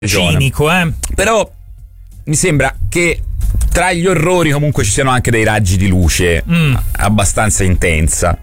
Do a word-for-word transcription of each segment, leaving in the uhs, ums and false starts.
cinico, eh. Però mi sembra che tra gli orrori comunque ci siano anche dei raggi di luce mm. abbastanza intensa.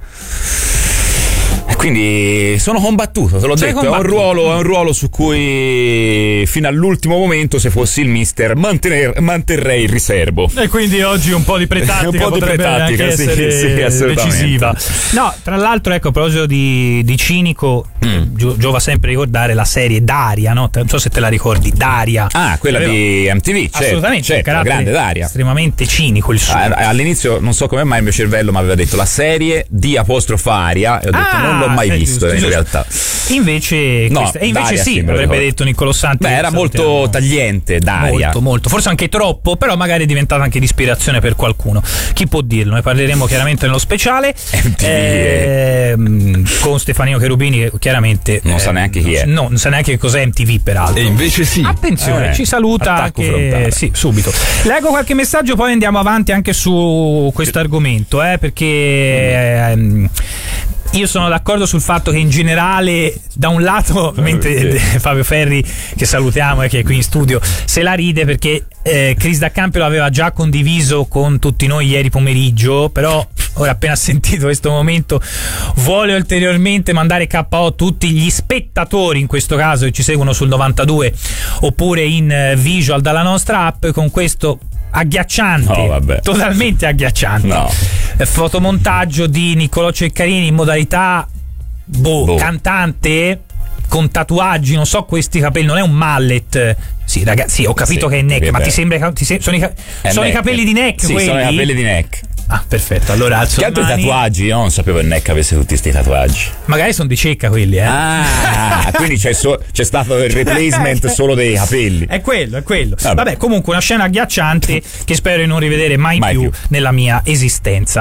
E quindi sono combattuto, te l'ho Sei detto, è un, ruolo, è un ruolo su cui fino all'ultimo momento, se fossi il mister, mantener, manterrei il riservo. E quindi oggi un po' di pretattica, un po' di potrebbe pretattica, anche sì, essere sì, decisiva. No, tra l'altro, ecco, a proposito di, di cinico, mm. gio, giova sempre ricordare la serie Daria, no? Non so se te la ricordi, Daria. Ah, quella Aveva, di M T V, certo, assolutamente, certo, la grande Daria. Estremamente cinico il suo. Ah, all'inizio non so come mai il mio cervello mi aveva detto la serie di apostrofa Aria e ho detto ah, non l'ho mai visto giusto, in giusto. realtà. Invece, no, questa, e invece Daria, sì, sì avrebbe detto Niccolò Santi. Beh, era molto salutiamo. tagliente, Daria. Molto, molto, forse anche troppo, però magari è diventata anche di ispirazione per qualcuno. Chi può dirlo? Ne parleremo chiaramente nello speciale. M T V eh, con Stefanino Cherubini, che chiaramente non eh, sa neanche chi è. No, non sa neanche che cos'è M T V, peraltro. E invece sì. Attenzione, eh, ci saluta anche sì, subito. Leggo qualche messaggio, poi andiamo avanti anche su questo argomento, eh, perché mm. eh, io sono d'accordo sul fatto che in generale, da un lato, mentre sì. Fabio Ferri, che salutiamo e che è qui in studio, se la ride perché eh, Chris D'Accampio l'aveva già condiviso con tutti noi ieri pomeriggio, però ora appena sentito questo momento vuole ulteriormente mandare K O tutti gli spettatori, in questo caso che ci seguono sul novantadue oppure in visual dalla nostra app, con questo agghiacciante, no, vabbè. totalmente agghiacciante no. fotomontaggio di Niccolò Ceccarini in modalità boh, boh. cantante con tatuaggi, non so, questi capelli, non è un mallet. Sì, ragazzi, ho capito sì, che è neck, ma beh. ti sembra ti se, sono, i, sono i capelli di neck sì, quelli? Sono i capelli di neck. Ah, perfetto, allora alzo che altro i tatuaggi? Io non sapevo che il neck avesse tutti questi tatuaggi. Magari sono di Cecca quelli, eh. Ah, quindi c'è, so, c'è stato il replacement solo dei capelli. È quello, è quello. Vabbè, Vabbè comunque una scena agghiacciante che spero di non rivedere mai, mai più, più nella mia esistenza.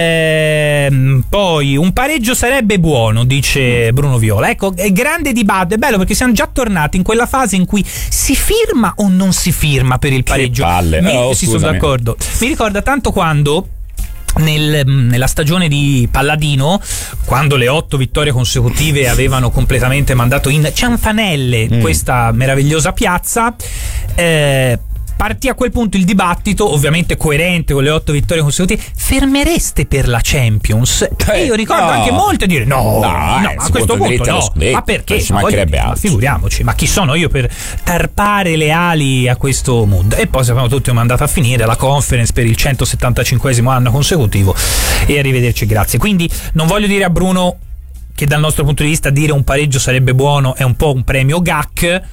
Ehm, poi un pareggio sarebbe buono, dice Bruno Viola. Ecco, è grande dibattito, è bello perché siamo già tornati in quella fase in cui si firma o non si firma per il pareggio. Che palle. Mi, oh, sì, sono d'accordo. Mi ricorda tanto quando Nel, nella stagione di Palladino, quando le otto vittorie consecutive avevano completamente mandato in cianfanelle mm. questa meravigliosa piazza, eh, partì a quel punto il dibattito, ovviamente coerente con le otto vittorie consecutive: fermereste per la Champions? Eh, e io ricordo no. anche molte dire no, no, no eh, a questo punto no, scudetto, ma perché? Ci mancherebbe altro. Ma figuriamoci, ma chi sono io per tarpare le ali a questo mood? E poi sappiamo tutti come è andata a finire la conference per il centosettantacinquesimo anno consecutivo, e arrivederci, grazie. Quindi non voglio dire a Bruno che dal nostro punto di vista dire un pareggio sarebbe buono, è un po' un premio G A C.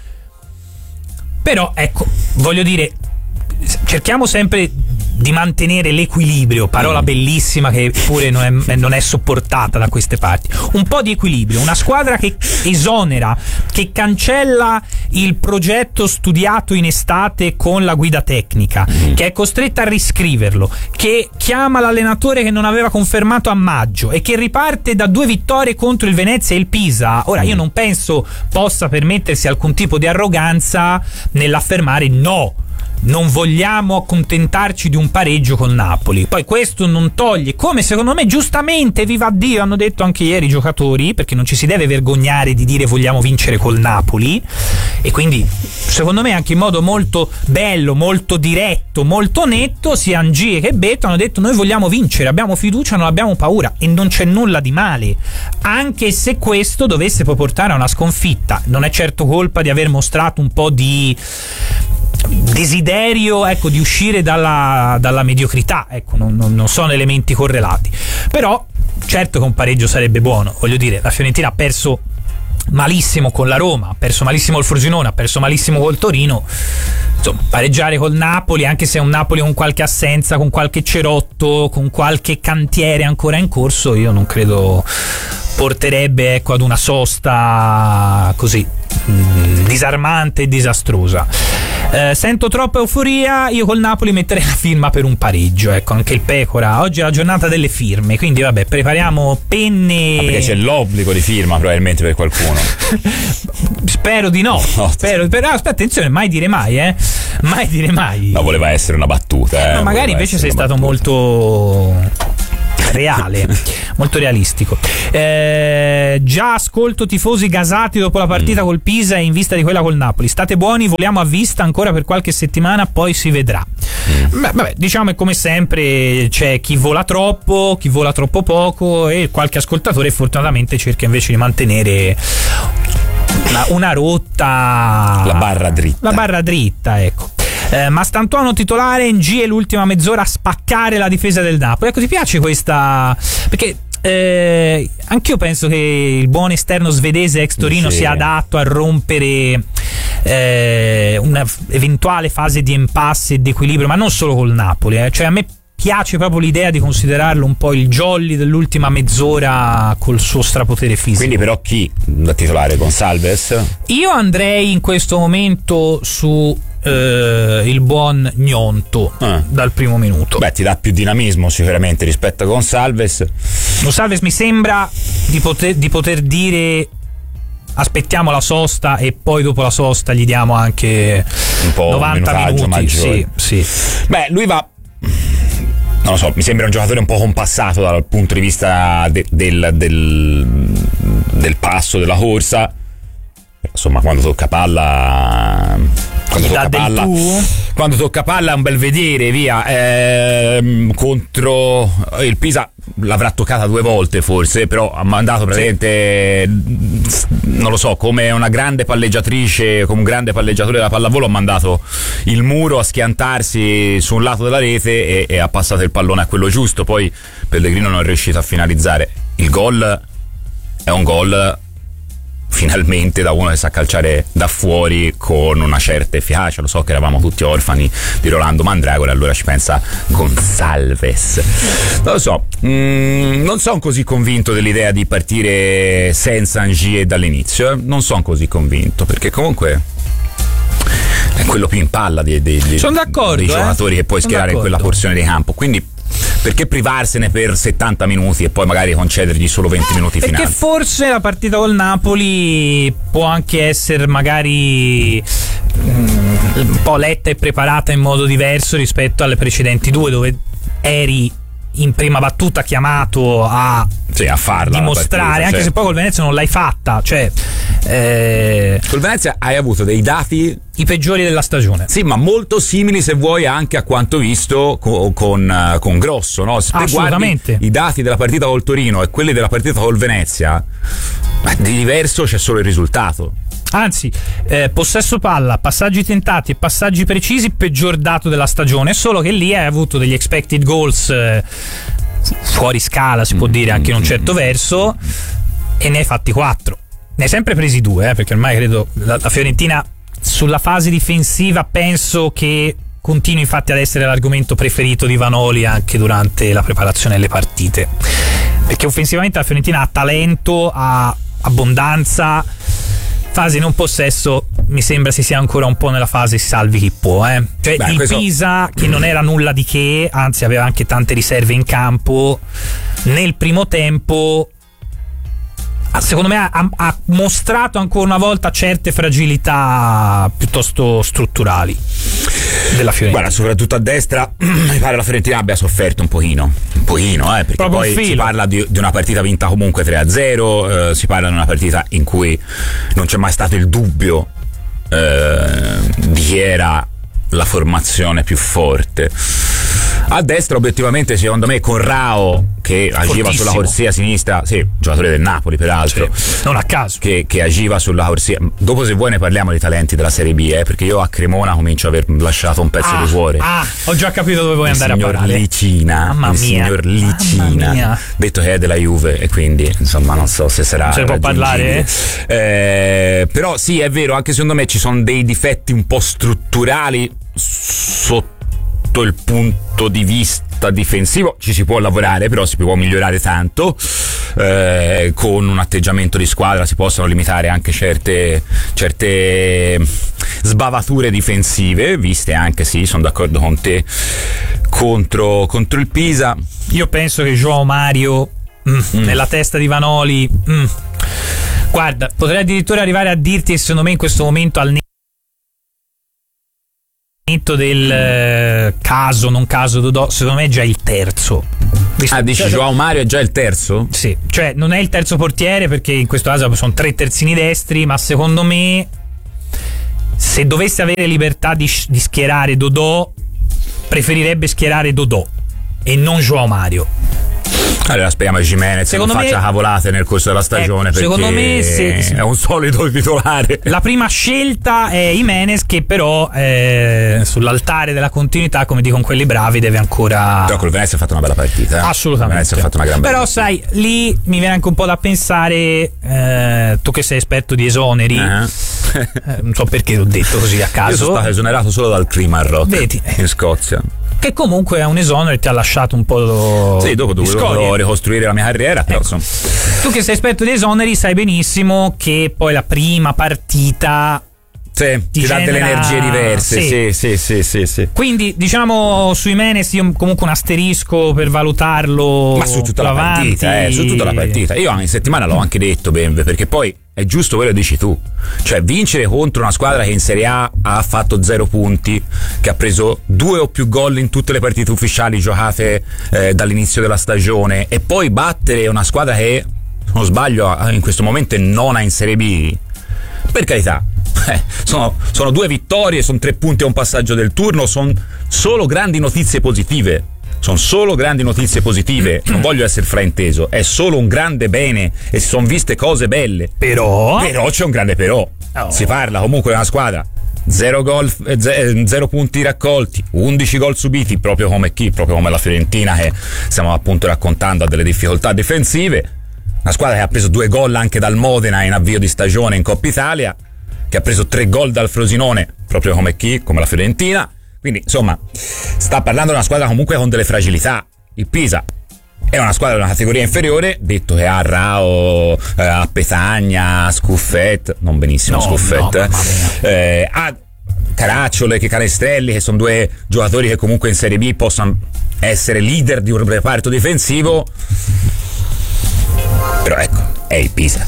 Però ecco, voglio dire, cerchiamo sempre di mantenere l'equilibrio, parola bellissima che pure non è, non è sopportata da queste parti. Un po' di equilibrio, una squadra che esonera, che cancella il progetto studiato in estate con la guida tecnica, che è costretta a riscriverlo, che chiama l'allenatore che non aveva confermato a maggio e che riparte da due vittorie contro il Venezia e il Pisa. Ora io non penso possa permettersi alcun tipo di arroganza nell'affermare no, non vogliamo accontentarci di un pareggio con Napoli. Poi questo non toglie, come secondo me giustamente, viva Dio, hanno detto anche ieri i giocatori, perché non ci si deve vergognare di dire vogliamo vincere col Napoli, e quindi secondo me anche in modo molto bello, molto diretto, molto netto, sia Angie che Beto hanno detto noi vogliamo vincere, abbiamo fiducia, non abbiamo paura, e non c'è nulla di male, anche se questo dovesse poi portare a una sconfitta. Non è certo colpa di aver mostrato un po' di desiderio, ecco, di uscire dalla, dalla mediocrità, ecco, non, non, non sono elementi correlati, però certo che un pareggio sarebbe buono. Voglio dire, la Fiorentina ha perso malissimo con la Roma, ha perso malissimo il Frosinone, ha perso malissimo col Torino. Insomma, pareggiare col Napoli, anche se è un Napoli con qualche assenza, con qualche cerotto, con qualche cantiere ancora in corso, io non credo porterebbe, ecco, ad una sosta così mh, disarmante e disastrosa. Eh, sento troppa euforia, io col Napoli metterei la firma per un pareggio, ecco, anche il Pecora. Oggi è la giornata delle firme, quindi vabbè, prepariamo penne. Ma perché c'è l'obbligo di firma probabilmente per qualcuno. Spero di no, no. Spero, però aspetta, attenzione, mai dire mai, eh mai dire mai. No, voleva essere una battuta, eh. No, magari invece sei stato battuta. molto reale, molto realistico. Eh, già ascolto tifosi gasati dopo la partita mm. col Pisa e in vista di quella col Napoli. State buoni, voliamo a vista ancora per qualche settimana, poi si vedrà. Mm. Beh, vabbè, diciamo che come sempre c'è chi vola troppo, chi vola troppo poco, e qualche ascoltatore fortunatamente cerca invece di mantenere una, una rotta, la barra dritta. La barra dritta, ecco. Eh, Mastantuono titolare, N G e l'ultima mezz'ora a spaccare la difesa del Napoli. Ecco, ti piace questa? Perché eh, anch'io penso che il buon esterno svedese ex Torino sì. sia adatto a rompere eh, una eventuale fase di impasse e di equilibrio, ma non solo col Napoli, eh. Cioè a me piace proprio l'idea di considerarlo un po' il jolly dell'ultima mezz'ora col suo strapotere fisico. Quindi però chi da titolare? Gonçalves? Io andrei in questo momento su eh, il buon Gnonto ah. dal primo minuto. Beh, ti dà più dinamismo sicuramente rispetto a Gonçalves. Gonçalves mi sembra di poter, di poter dire aspettiamo la sosta e poi dopo la sosta gli diamo anche un po' novanta minuti. Sì, sì. Beh, lui va, non lo so, mi sembra un giocatore un po' compassato dal punto di vista de, del, del, del passo, della corsa. Insomma, quando tocca palla, quando tocca palla, quando tocca palla è un bel vedere, via. Ehm, contro il Pisa l'avrà toccata due volte forse, però ha mandato praticamente, sì. non lo so, come una grande palleggiatrice, come un grande palleggiatore della pallavolo, ha mandato il muro a schiantarsi su un lato della rete e, e ha passato il pallone a quello giusto. Poi Pellegrino non è riuscito a finalizzare. Il gol è un gol finalmente da uno che sa calciare da fuori con una certa efficacia. Lo so che eravamo tutti orfani di Rolando Mandragora, allora ci pensa Gonçalves. Non lo so, mm, non sono così convinto dell'idea di partire senza Angie dall'inizio, eh? non sono così convinto, perché comunque è quello più in palla dei, dei, dei, sono d'accordo, dei giocatori eh? che puoi sono schierare d'accordo. in quella porzione di campo, quindi perché privarsene per settanta minuti e poi magari concedergli solo venti minuti finali? Perché forse la partita col Napoli può anche essere magari um, un po' letta e preparata in modo diverso rispetto alle precedenti due, dove eri in prima battuta chiamato a, sì, a farla, dimostrare, partita, anche cioè. se poi col Venezia non l'hai fatta, cioè eh, col Venezia hai avuto dei dati i peggiori della stagione. Sì, ma molto simili, se vuoi, anche a quanto visto con, con, con Grosso, no? Se assolutamente. Guardi i dati della partita col Torino e quelli della partita col Venezia, ma di diverso c'è solo il risultato. Anzi, eh, possesso palla, passaggi tentati e passaggi precisi, peggior dato della stagione, solo che lì hai avuto degli expected goals eh, fuori scala, si può dire, anche in un certo verso, e ne hai fatti quattro. Ne hai sempre presi due, eh, perché ormai credo la, la Fiorentina sulla fase difensiva penso che continui infatti ad essere l'argomento preferito di Vanoli anche durante la preparazione delle partite, perché offensivamente la Fiorentina ha talento, ha abbondanza. Fase non possesso mi sembra si sia ancora un po' nella fase si salvi chi può, eh. Cioè Beh, il questo... Pisa, che non era nulla di che, anzi aveva anche tante riserve in campo, nel primo tempo secondo me ha, ha mostrato ancora una volta certe fragilità piuttosto strutturali della Fiorentina. Guarda, soprattutto a destra mi pare la Fiorentina abbia sofferto un pochino, un pochino, eh, perché proprio poi si parla di, di una partita vinta comunque tre a zero, eh, si parla di una partita in cui non c'è mai stato il dubbio eh, di chi era la formazione più forte. A destra obiettivamente secondo me Corrao, che agiva Fortissimo. sulla corsia sinistra, sì, giocatore del Napoli peraltro, sì, non a caso, che, che agiva sulla corsia. Dopo se vuoi ne parliamo dei talenti della Serie B, eh, perché io a Cremona comincio a aver lasciato un pezzo ah, di cuore. Ah, ho già capito dove vuoi il andare a parlare. Licina, Mamma il mia. signor Licina, detto che è della Juve e quindi insomma non so se sarà se può parlare, eh, però sì, è vero, anche secondo me ci sono dei difetti un po' strutturali sotto il punto di vista difensivo. Ci si può lavorare, però si può migliorare tanto, eh, con un atteggiamento di squadra si possono limitare anche certe certe sbavature difensive, viste anche, sì, sono d'accordo con te, contro, contro il Pisa. Io penso che João Mario mm, mm. nella testa di Vanoli, mm, guarda, potrei addirittura arrivare a dirti che secondo me in questo momento al del eh, caso non caso Dodò, secondo me è già il terzo Ah, dici cioè, João Mario è già il terzo? Sì, cioè non è il terzo portiere perché in questo caso sono tre terzini destri, ma secondo me se dovesse avere libertà di, di schierare Dodò, preferirebbe schierare Dodò e non João Mario. Allora speriamo che Gimenez non faccia me, cavolate nel corso della stagione, eh, perché secondo me se, è un solito titolare. La prima scelta è Gimenez, che però eh, sull'altare della continuità, come dicono quelli bravi, deve ancora. Però col Venezia ha fatto una bella partita. Eh? Assolutamente. Venezia ha fatto una gran bella però partita. Sai, lì mi viene anche un po' da pensare, eh, tu che sei esperto di esoneri, uh-huh. eh, non so perché l'ho detto così a caso. Io sono stato esonerato solo dal Clima Rock. Vedi, in Scozia. Che comunque è un esonero e ti ha lasciato un po'. Sì, dopo dovevo ricostruire la mia carriera, però ecco. Insomma. Tu che sei esperto di esoneri sai benissimo che poi la prima partita sì, ti, ti dà delle energie diverse. Sì. Sì, sì, sì, sì, sì. Quindi diciamo sui Menes io comunque un asterisco per valutarlo. Ma su tutta la avanti. partita, eh, su tutta la partita. Io in settimana l'ho anche detto, Benve, perché poi è giusto quello che dici tu, cioè vincere contro una squadra che in Serie A ha fatto zero punti, che ha preso due o più gol in tutte le partite ufficiali giocate eh, dall'inizio della stagione, e poi battere una squadra che, se non sbaglio, in questo momento è nona in Serie B, per carità, eh, sono, sono due vittorie, sono tre punti a un passaggio del turno, sono solo grandi notizie positive. Sono solo grandi notizie positive, non voglio essere frainteso, è solo un grande bene e si sono viste cose belle. Però Però c'è un grande però. Oh. Si parla comunque di una squadra zero gol, eh, zero punti raccolti, undici gol subiti, proprio come chi? Proprio come la Fiorentina, che stiamo appunto raccontando ha delle difficoltà difensive. Una squadra che ha preso due gol anche dal Modena in avvio di stagione in Coppa Italia, che ha preso tre gol dal Frosinone, proprio come chi? Come la Fiorentina. Quindi insomma sta parlando di una squadra comunque con delle fragilità. Il Pisa è una squadra di una categoria inferiore, detto che ha Rao, eh, ha Petagna, Scuffet, non benissimo no, Scuffet, no, eh, ha Caracciole, che Canestrelli, che sono due giocatori che comunque in Serie B possono essere leader di un reparto difensivo. Però ecco, è il Pisa.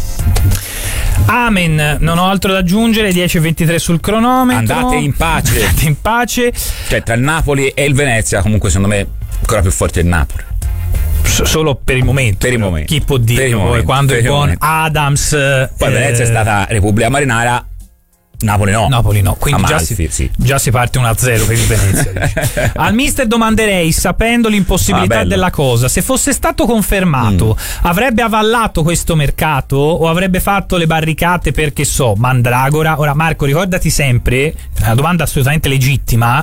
Amen, non ho altro da aggiungere. Dieci e ventitré sul cronometro. Andate in pace. Andate in pace. Cioè tra il Napoli e il Venezia comunque secondo me ancora più forte il Napoli. S- solo per il momento. Per il momento. Chi può dire poi momento, quando il buon Adams. Poi eh, Venezia è stata Repubblica Marinara. Napoli no. Napoli no. Quindi già, Amalfi, si, sì. già si parte uno a zero per il Venezia. Al mister domanderei, sapendo l'impossibilità ah, della cosa, se fosse stato confermato, mm. avrebbe avallato questo mercato o avrebbe fatto le barricate perché so, Mandragora. Ora Marco, ricordati sempre, una domanda assolutamente legittima.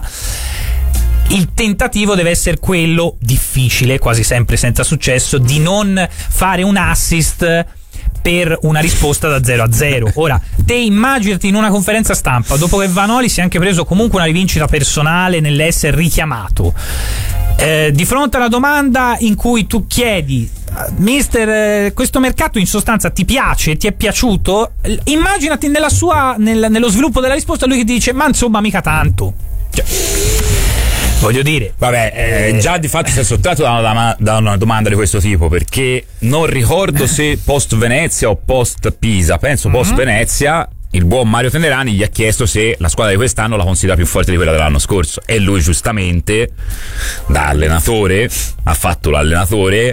Il tentativo deve essere quello difficile, quasi sempre senza successo, di non fare un assist per una risposta da zero a zero. Ora, te immaginati in una conferenza stampa, dopo che Vanoli si è anche preso comunque una rivincita personale nell'essere richiamato, eh, di fronte alla domanda in cui tu chiedi, mister, eh, questo mercato in sostanza ti piace, ti è piaciuto? Immaginati nella sua, nel, nello sviluppo della risposta lui che ti dice, ma insomma mica tanto. Cioè, voglio dire, vabbè, eh, già di fatto si è sottratto da una, da una domanda di questo tipo, perché non ricordo se post Venezia o post Pisa, penso post mm-hmm. Venezia, il buon Mario Tenerani gli ha chiesto se la squadra di quest'anno la considera più forte di quella dell'anno scorso, e lui giustamente da allenatore ha fatto l'allenatore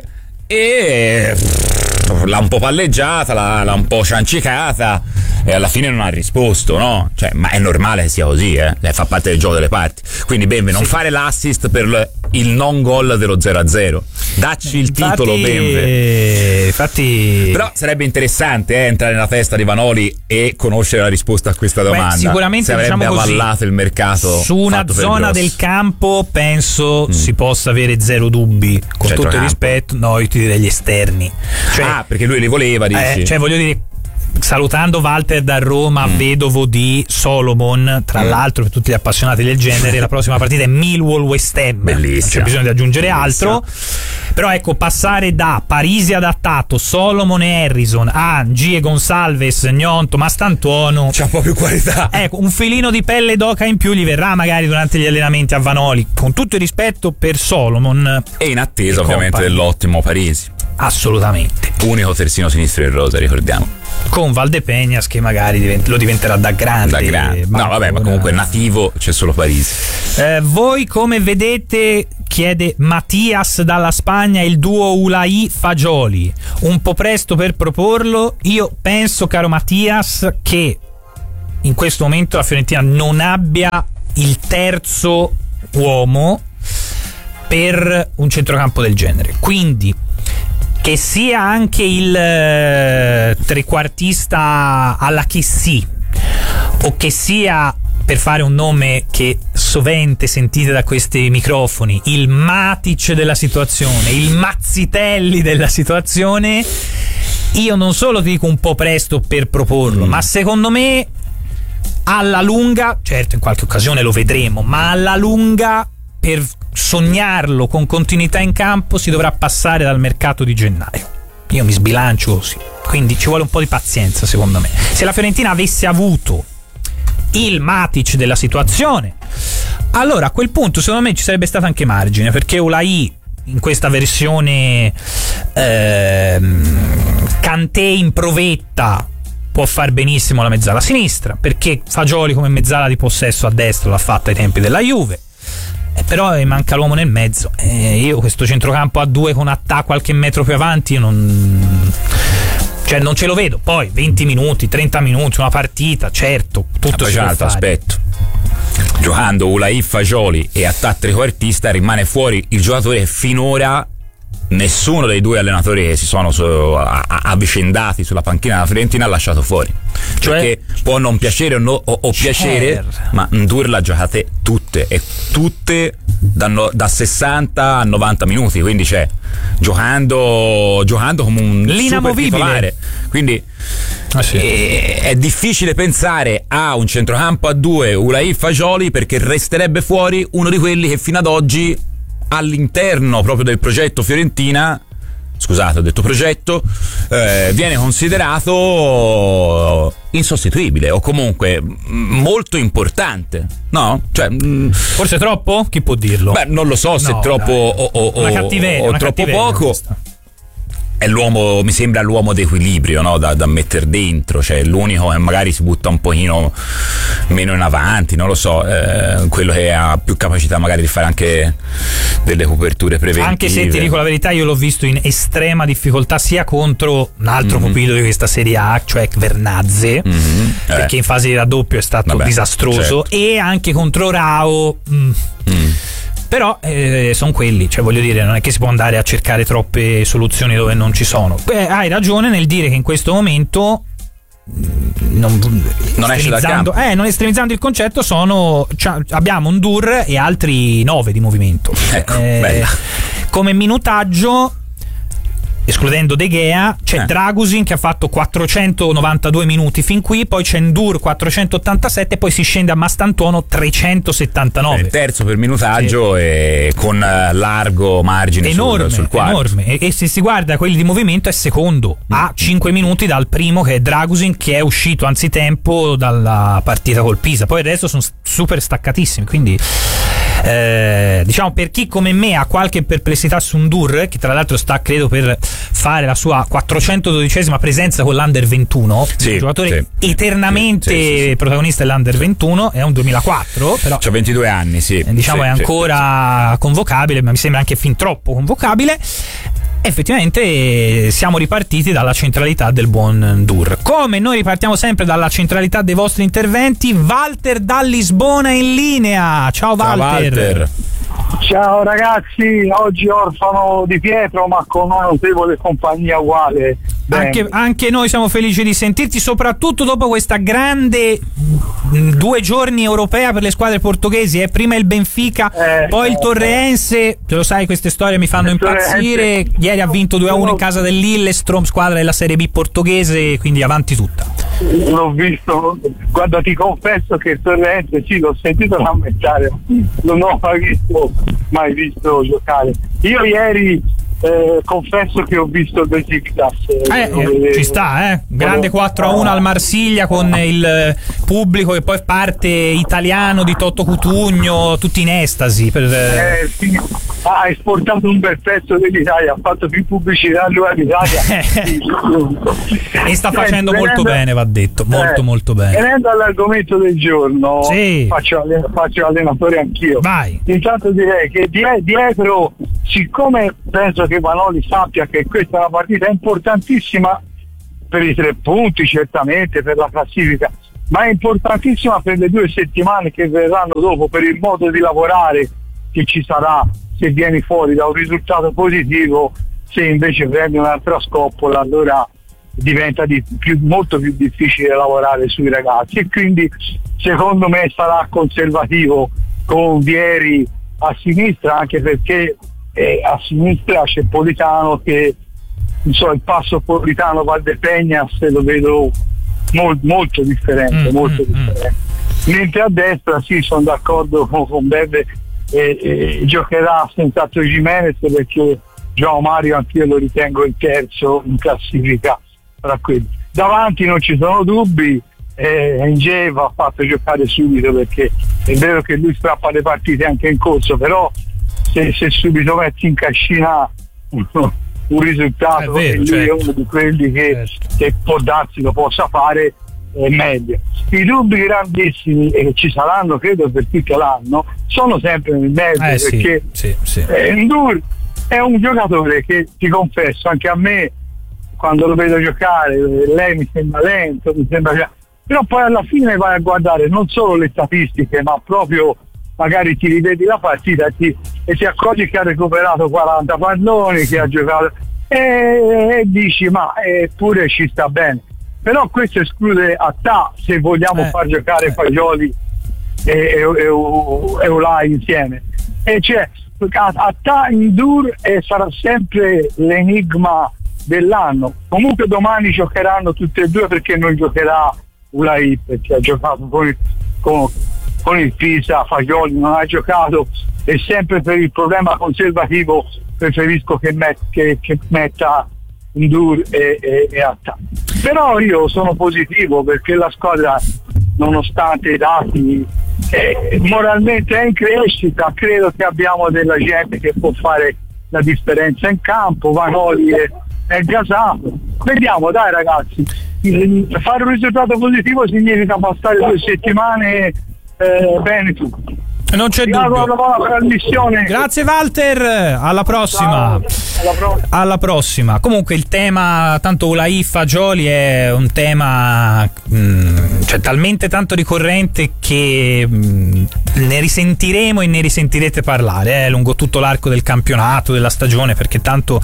e l'ha un po' palleggiata, l'ha, l'ha un po' ciancicata e alla fine non ha risposto, no? Cioè, ma è normale che sia così, eh? Fa parte del gioco delle parti. Quindi Benve, non sì. fare l'assist per il non gol dello zero a zero. Dacci il infatti, titolo, Benve. Infatti, però sarebbe interessante eh, entrare nella testa di Vanoli e conoscere la risposta a questa domanda. Beh, sicuramente se avrebbe diciamo avallato così, il mercato su una zona del campo penso mm. si possa avere zero dubbi, con Centro tutto il rispetto. No, io ti direi gli esterni, cioè, ah, perché lui li voleva, dici? Eh, cioè voglio dire, salutando Walter da Roma, mm. vedovo di Solomon, tra mm. l'altro per tutti gli appassionati del genere la prossima partita è Millwall West Ham, bellissima, non c'è bisogno di aggiungere bellissima. altro. Però ecco, passare da Parisi adattato, Solomon e Harrison a G e Gonsalves, Gnonto, Mastantuono, c'ha un po' più qualità, ecco, un filino di pelle d'oca in più gli verrà magari durante gli allenamenti a Vanoli, con tutto il rispetto per Solomon e in attesa ovviamente dell'ottimo Parisi. Assolutamente. Unico terzino sinistro in rosa, ricordiamo. Con Valdepeñas che magari divent- lo diventerà da grande. Da grande. No, vabbè, ma comunque nativo c'è solo Parisi. Eh, voi come vedete chiede Mattias dalla Spagna, il duo Ulai Fagioli. Un po' presto per proporlo. Io penso, caro Mattias, che in questo momento la Fiorentina non abbia il terzo uomo per un centrocampo del genere. Quindi che sia anche il eh, trequartista alla Chessy, o che sia, per fare un nome che sovente sentite da questi microfoni, il Matic della situazione, il Mazzitelli della situazione, io non solo ti dico un po' presto per proporlo, mm. ma secondo me alla lunga, certo in qualche occasione lo vedremo, ma alla lunga, per sognarlo con continuità in campo, si dovrà passare dal mercato di gennaio. Io mi sbilancio così, quindi ci vuole un po' di pazienza, secondo me. Se la Fiorentina avesse avuto il Matic della situazione, allora a quel punto secondo me ci sarebbe stato anche margine, perché Ulai in questa versione ehm, Kanté in provetta può far benissimo la mezzala sinistra, perché Fagioli come mezzala di possesso a destra l'ha fatta ai tempi della Juve. Eh, però manca l'uomo nel mezzo. Eh, io questo centrocampo a due con Attà qualche metro più avanti, io non, cioè non ce lo vedo. Poi venti minuti, trenta minuti, una partita, certo, tutto si può fare. Aspetto. Giocando Ulai Fagioli e Attà trequartista, rimane fuori il giocatore che finora nessuno dei due allenatori che si sono so, a, a, avvicendati sulla panchina della Fiorentina ha lasciato fuori. Cioè, perché può non piacere o, no, o, o piacere, ma Ndour l'ha giocate tutte, e tutte da, no, da sessanta a novanta minuti, quindi c'è giocando giocando come un super titolare. Quindi ah, sì. è, è difficile pensare a un centrocampo a due Ulai Fagioli, perché resterebbe fuori uno di quelli che fino ad oggi all'interno proprio del progetto Fiorentina, scusate ho detto progetto, eh, viene considerato insostituibile o comunque molto importante, no? Cioè, forse troppo? Chi può dirlo? Beh, non lo so se no, troppo o, o, o, o troppo poco. Questa. È l'uomo, mi sembra l'uomo d'equilibrio, no? da, da mettere dentro, cioè l'unico che magari si butta un pochino meno in avanti, non lo so, eh, quello che ha più capacità magari di fare anche delle coperture preventive. Anche se ti dico la verità, io l'ho visto in estrema difficoltà sia contro un altro mm-hmm. pupillo di questa Serie A, cioè Vernazze, mm-hmm. perché eh. in fase di raddoppio è stato Vabbè, disastroso, certo. e anche contro Rao. Mm. Mm. Però eh, sono quelli, cioè voglio dire, non è che si può andare a cercare troppe soluzioni dove non ci sono. Beh, hai ragione nel dire che in questo momento non, non esce dal campo. Eh, non estremizzando il concetto, sono cioè, abbiamo un Ndour e altri nove di movimento. Ecco, eh, come minutaggio, escludendo De Gea, c'è eh. Dragusin che ha fatto quattrocentonovantadue minuti fin qui, poi c'è Ndour quattrocentottantasette, poi si scende a Mastantuono trecentosettantanove. Il terzo per minutaggio, sì. e con largo margine enorme, sul, sul quarto. Enorme. E, e se si guarda quelli di movimento è secondo, mm. a cinque minuti dal primo, che è Dragusin, che è uscito anzitempo dalla partita col Pisa. Poi adesso sono super staccatissimi, quindi Eh, diciamo, per chi come me ha qualche perplessità su Ndour, che tra l'altro sta credo per fare la sua quattrocentododicesima presenza con l'Under ventuno, sì, un giocatore sì, eternamente sì, sì, sì. protagonista dell'Under ventuno, è un duemilaquattro, però c'ha ventidue anni, sì, diciamo sì, è ancora sì. convocabile, ma mi sembra anche fin troppo convocabile. Effettivamente siamo ripartiti dalla centralità del buon Ndour. Come noi ripartiamo sempre dalla centralità dei vostri interventi, Walter da Lisbona in linea. Ciao Walter. Ciao, Walter. Ciao ragazzi, oggi orfano di Pietro ma con una notevole compagnia uguale. Anche, anche noi siamo felici di sentirti, soprattutto dopo questa grande due giorni europea per le squadre portoghesi, eh? Prima il Benfica, eh, poi il Torreense, te lo sai, queste storie mi fanno impazzire. Ieri ha vinto due a uno in casa dell'Illestrom, squadra della Serie B portoghese, quindi avanti tutta. L'ho visto, guarda, ti confesso che il Torreense sì, l'ho sentito rammentare, non ho mai visto mai visto giocare. Io ieri Eh, confesso che ho visto il Besiktas. Eh, eh, ci sta, eh. Grande quattro a uno al Marsiglia con il pubblico che poi parte italiano di Toto Cutugno, tutti in estasi. Per... Eh, sì. Ha esportato un bel pezzo dell'Italia, ha fatto più pubblicità lui all'Italia. E sta facendo eh, molto venendo, bene, va detto, molto eh, molto bene. Venendo all'argomento del giorno, sì. faccio, faccio allenatore anch'io. Vai. Intanto direi che dietro, siccome penso che Vanoli sappia che questa è una partita importantissima per i tre punti, certamente per la classifica, ma è importantissima per le due settimane che verranno dopo, per il modo di lavorare che ci sarà se vieni fuori da un risultato positivo. Se invece prendi un'altra scoppola, allora diventa di più, molto più difficile lavorare sui ragazzi, e quindi secondo me sarà conservativo con Vieri a sinistra, anche perché eh, a sinistra c'è Politano che, insomma, il passo Politano-Valdepegnas lo vedo mol, molto differente, mm, molto mm, differente. Mm. Mentre a destra sì, sono d'accordo con, con Bebe, eh, eh, giocherà senza Jimenez, perché João Mario anch'io lo ritengo il terzo in classifica tra quelli. Davanti non ci sono dubbi, eh, Nge va fatto giocare subito, perché è vero che lui strappa le partite anche in corso, però se, se subito metti in cascina un, un risultato, vero, e lui certo. è uno di quelli che, certo. che può darsi, lo possa fare, è meglio. I dubbi grandissimi, e ci saranno credo per tutto l'anno, sono sempre nel mezzo, eh, perché sì, sì, sì. Eh, Ndour è un giocatore che, ti confesso, anche a me quando lo vedo giocare, lei mi sembra lento, mi sembra, però poi alla fine vai a guardare non solo le statistiche, ma proprio magari ti rivedi la partita e ti, e ti accorgi che ha recuperato quaranta palloni, che ha giocato, e, e dici ma eppure ci sta bene. Però questo esclude Attà, se vogliamo eh, far giocare eh. Fagioli e, e, e, e Olai insieme, e cioè Attà Ndour e sarà sempre l'enigma dell'anno. Comunque domani giocheranno tutte e due, perché non giocherà Ulai, perché ha giocato con il, con, con il Pisa, Fagioli non ha giocato, e sempre per il problema conservativo preferisco che, met, che, che metta Ndour e, e, e Attà. Però io sono positivo, perché la squadra, nonostante i dati, eh, moralmente è in crescita. Credo che abbiamo della gente che può fare la differenza in campo. Vanoli è, è gasato. Vediamo, dai ragazzi, fare un risultato positivo significa passare due settimane eh, bene tutti. Non c'è dubbio. Grazie Walter, alla prossima. Alla prossima. Alla prossima. Comunque il tema, tanto Ulai Fagioli è un tema mh, cioè talmente tanto ricorrente che mh, ne risentiremo e ne risentirete parlare eh, lungo tutto l'arco del campionato, della stagione, perché tanto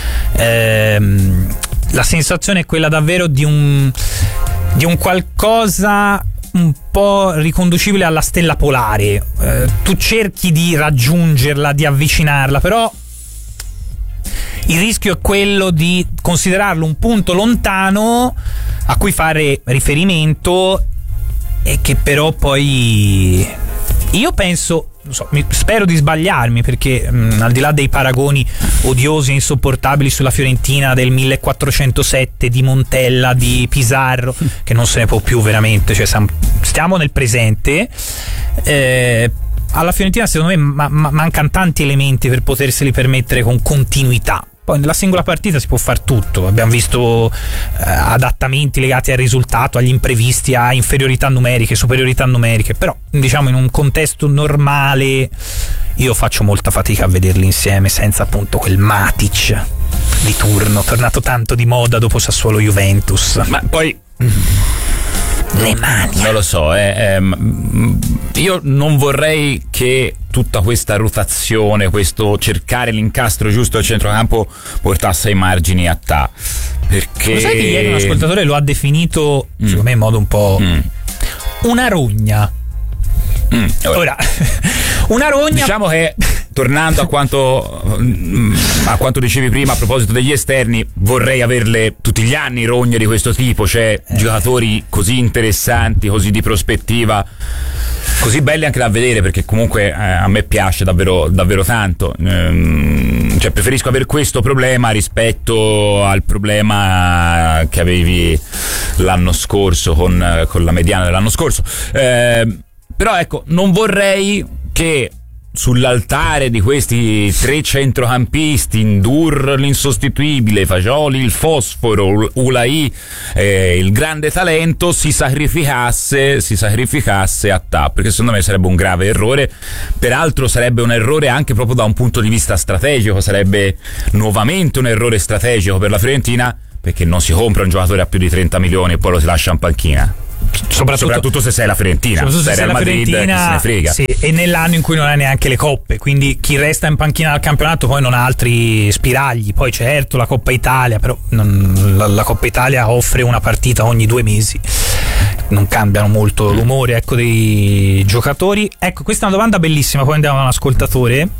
ehm, la sensazione è quella davvero di un di un qualcosa un po' riconducibile alla stella polare. Eh, tu cerchi di raggiungerla, di avvicinarla, però il rischio è quello di considerarlo un punto lontano a cui fare riferimento, e che però poi io penso, so, spero di sbagliarmi, perché mh, al di là dei paragoni odiosi e insopportabili sulla Fiorentina del millequattrocentosette, di Montella, di Pizarro, che non se ne può più veramente, cioè stiamo nel presente, eh, alla Fiorentina secondo me ma- ma- mancano tanti elementi per poterseli permettere con continuità. Poi nella singola partita si può far tutto, abbiamo visto eh, adattamenti legati al risultato, agli imprevisti, a inferiorità numeriche, superiorità numeriche, però diciamo in un contesto normale io faccio molta fatica a vederli insieme senza appunto quel Matic di turno, tornato tanto di moda dopo Sassuolo Juventus. Ma poi le mani, non lo so, eh, ehm, io non vorrei che tutta questa rotazione, questo cercare l'incastro giusto al centrocampo portasse ai margini Attà, perché lo sai che ieri un ascoltatore lo ha definito mm. secondo me in modo un po' mm. una rogna. Mm. Ora una rogna, diciamo che tornando a quanto a quanto dicevi prima a proposito degli esterni, vorrei averle tutti gli anni rogne di questo tipo, cioè eh. giocatori così interessanti, così di prospettiva, così belli anche da vedere, perché comunque eh, a me piace davvero davvero tanto. Ehm, cioè preferisco avere questo problema rispetto al problema che avevi l'anno scorso con, con la mediana dell'anno scorso. Ehm, però ecco, non vorrei che sull'altare di questi tre centrocampisti, Ndour l'insostituibile, Fagioli il fosforo, Ulai eh, il grande talento, si sacrificasse si sacrificasse Attah, perché secondo me sarebbe un grave errore. Peraltro sarebbe un errore anche proprio da un punto di vista strategico, sarebbe nuovamente un errore strategico per la Fiorentina, perché non si compra un giocatore a più di trenta milioni e poi lo si lascia in panchina. Soprattutto, soprattutto se sei la Fiorentina, se sei Real la Madrid, Fiorentina, chi se ne frega. Sì, e nell'anno in cui non hai neanche le coppe, quindi chi resta in panchina al campionato poi non ha altri spiragli. Poi certo la Coppa Italia, però non, la, la Coppa Italia offre una partita ogni due mesi, non cambiano molto l'umore, ecco, dei giocatori. Ecco, questa è una domanda bellissima, poi andiamo a un ascoltatore,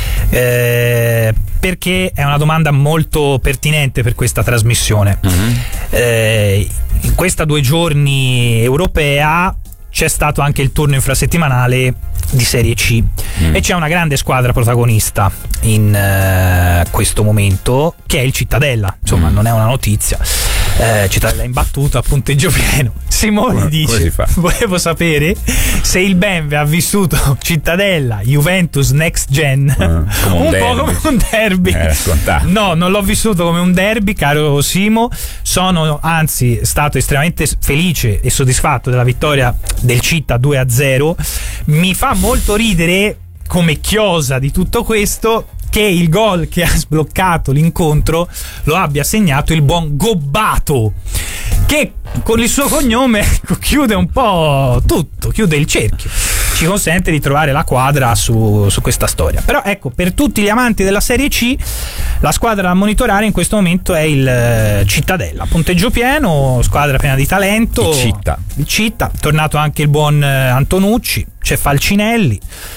eh, perché è una domanda molto pertinente per questa trasmissione. Uh-huh. Eh, in questa due giorni europea c'è stato anche il turno infrasettimanale di Serie C mm. e c'è una grande squadra protagonista in uh, questo momento, che è il Cittadella. Insomma, mm. non è una notizia. Eh, Cittadella in battuta a punteggio pieno. Simone come, dice: come volevo sapere se il Benve ha vissuto Cittadella Juventus Next Gen uh, un, un po' come un derby. Eh, no, non l'ho vissuto come un derby, caro Simo. Sono anzi stato estremamente felice e soddisfatto della vittoria del Città due a zero. Mi fa molto ridere, come chiosa di tutto questo, che il gol che ha sbloccato l'incontro lo abbia segnato il buon Gobbato, che con il suo cognome chiude un po' tutto, chiude il cerchio, ci consente di trovare la quadra su, su questa storia. Però ecco, per tutti gli amanti della Serie C, la squadra da monitorare in questo momento è il Cittadella, punteggio pieno, squadra piena di talento, il Città, il Città, tornato anche il buon Antonucci, c'è Falcinelli,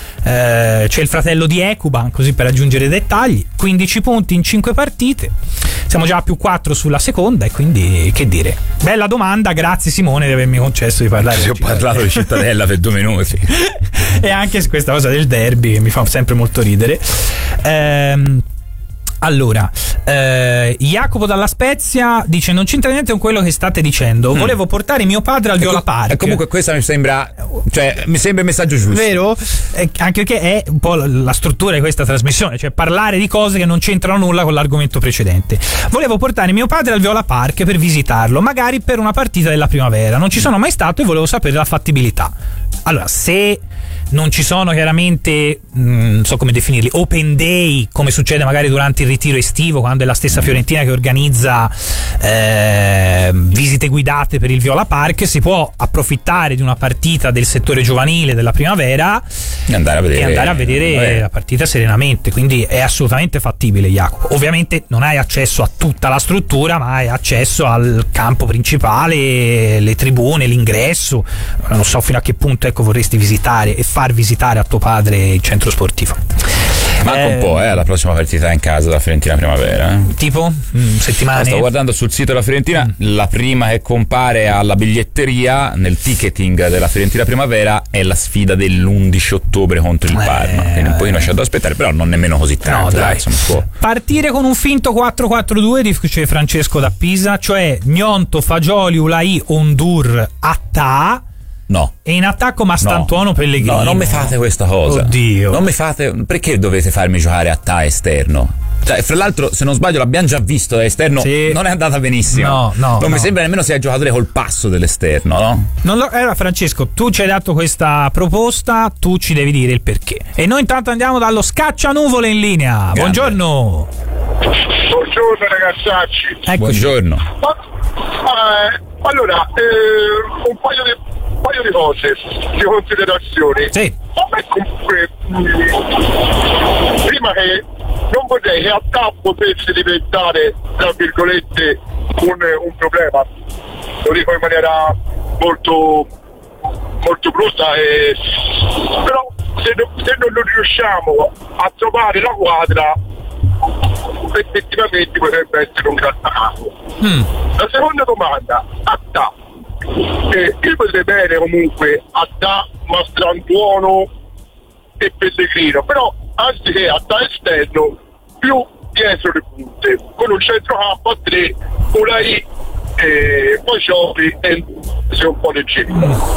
eh, c'è il fratello di Ekuban, così per aggiungere dettagli. Quindici punti in cinque partite, siamo già a più quattro sulla seconda, e quindi che dire. Bella domanda, grazie Simone di avermi concesso di parlare. Sì, ho parlato di Cittadella per due minuti e anche questa cosa del derby che mi fa sempre molto ridere. ehm Allora, eh, Jacopo dalla Spezia dice: non c'entra niente con quello che state dicendo, mm. volevo portare mio padre al Viola Park. E comunque questa mi sembra, cioè mi sembra il messaggio giusto, vero? Eh, anche perché è un po' la struttura di questa trasmissione, cioè parlare di cose che non c'entrano nulla con l'argomento precedente. Volevo portare mio padre al Viola Park per visitarlo, magari per una partita della primavera. Non ci sono mai stato e volevo sapere la fattibilità. Allora, se non ci sono chiaramente, mh, non so come definirli, open day, come succede magari durante il ritiro estivo, quando è la stessa Fiorentina che organizza eh, visite guidate per il Viola Park, si può approfittare di una partita del settore giovanile della primavera e andare a vedere, e andare a vedere la partita serenamente. Quindi è assolutamente fattibile, Jacopo. Ovviamente non hai accesso a tutta la struttura, ma hai accesso al campo principale, le tribune, l'ingresso. Non so fino a che punto, ecco, vorresti visitare e far visitare a tuo padre il centro sportivo. Manca eh, un po', eh, la prossima partita in casa della Fiorentina primavera. Eh. Tipo? Mm, settimane? Sto guardando sul sito della Fiorentina, mm. la prima che compare alla biglietteria nel ticketing della Fiorentina primavera è la sfida dell'undici ottobre contro il Parma. Eh, quindi un pochino c'è da aspettare, però non nemmeno così tanto. No, dai. Dai, insomma, può. Partire con un finto quattro quattro due, dice Francesco da Pisa, cioè Gnonto, Fagioli, Ulai, Ndour, Attah. No. E in attacco Mastantuono, no. Pellegrino. No, non mi fate questa cosa. Oddio. Non mi fate. Perché dovete farmi giocare Attah esterno? Cioè, fra l'altro, se non sbaglio, l'abbiamo già visto da esterno. Sì. Non è andata benissimo. No, no. Non no. mi sembra nemmeno sia giocatore col passo dell'esterno, no? Non lo, allora, Francesco, tu ci hai dato questa proposta, tu ci devi dire il perché. E noi intanto andiamo dallo Scaccianuvole in linea. Grande. Buongiorno. Buongiorno ragazzacci. Eccoci. Buongiorno. Ma, eh, allora, eh, un paio di un paio di cose, di considerazioni. Sì. Ma comunque, mh, prima che non vorrei che Attah potesse diventare, tra virgolette, un, un problema. Lo dico in maniera molto molto brutta, e, però se, se non riusciamo a trovare la quadra, effettivamente potrebbe essere un grattacapo. Mm. La seconda domanda: Attah eh, io vedrei bene comunque a da Mastrantuono e Pellegrino, però anziché a da esterno più dietro le punte, con un centrocampo a tre, una I e poi Cioppi e un po' leggero.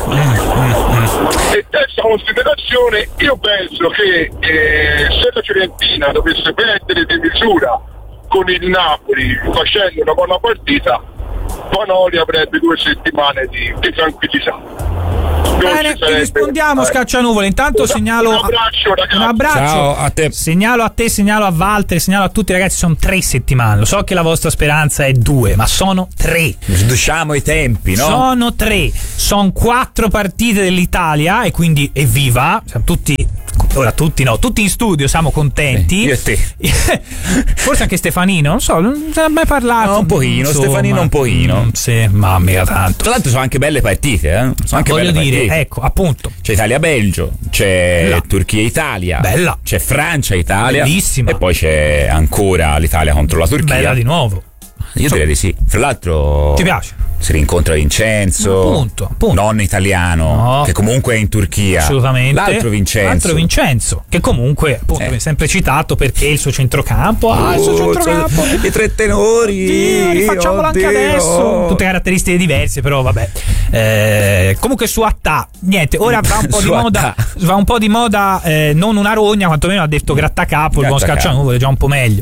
E terza considerazione, io penso che eh, se la Fiorentina dovesse prendere di misura con il Napoli facendo una buona partita, Vanoli avrebbe due settimane di, di tranquillità. Bene, ti rispondiamo, eh. Scaccianuvole. Intanto un, segnalo un abbraccio, ragazzi. Un abbraccio. Ciao a te. Segnalo a te, segnalo a Walter, segnalo a tutti ragazzi, sono tre settimane. Lo so che la vostra speranza è due, ma sono tre. Riduciamo i tempi, no? Sono tre. Sono quattro partite dell'Italia e quindi evviva. Siamo tutti Ora tutti no, tutti in studio siamo contenti. Eh, io e te. Forse anche Stefanino, non so, non se ne ha mai parlato. No, un pochino, insomma. Stefanino un pochino. Mm, sì, mamma mia tanto. Tra l'altro sono anche belle partite, eh? Sono anche Voglio belle dire, partite. ecco, appunto. C'è Italia-Belgio, c'è Bella. Turchia-Italia. Bella. C'è Francia-Italia. Bellissima. E poi c'è ancora l'Italia contro la Turchia. Bella di nuovo. Io direi di sì. Fra l'altro Ti piace? si rincontra Vincenzo, appunto, appunto. non italiano, no. che comunque è in Turchia. Assolutamente. L'altro Vincenzo. L'altro Vincenzo, che comunque appunto Eh. è sempre citato perché il suo centrocampo. Ah, il suo Oh, centrocampo. I tre tenori. Oddio, rifacciamolo anche oddio. adesso. Tutte caratteristiche diverse, però vabbè. Eh, comunque su Attà, niente, ora va un po' di Su moda. Attà. Va un po' di moda, eh, non una rogna, quantomeno ha detto grattacapo, il buon Grattacapo. Scaccianuvole, già un po' meglio.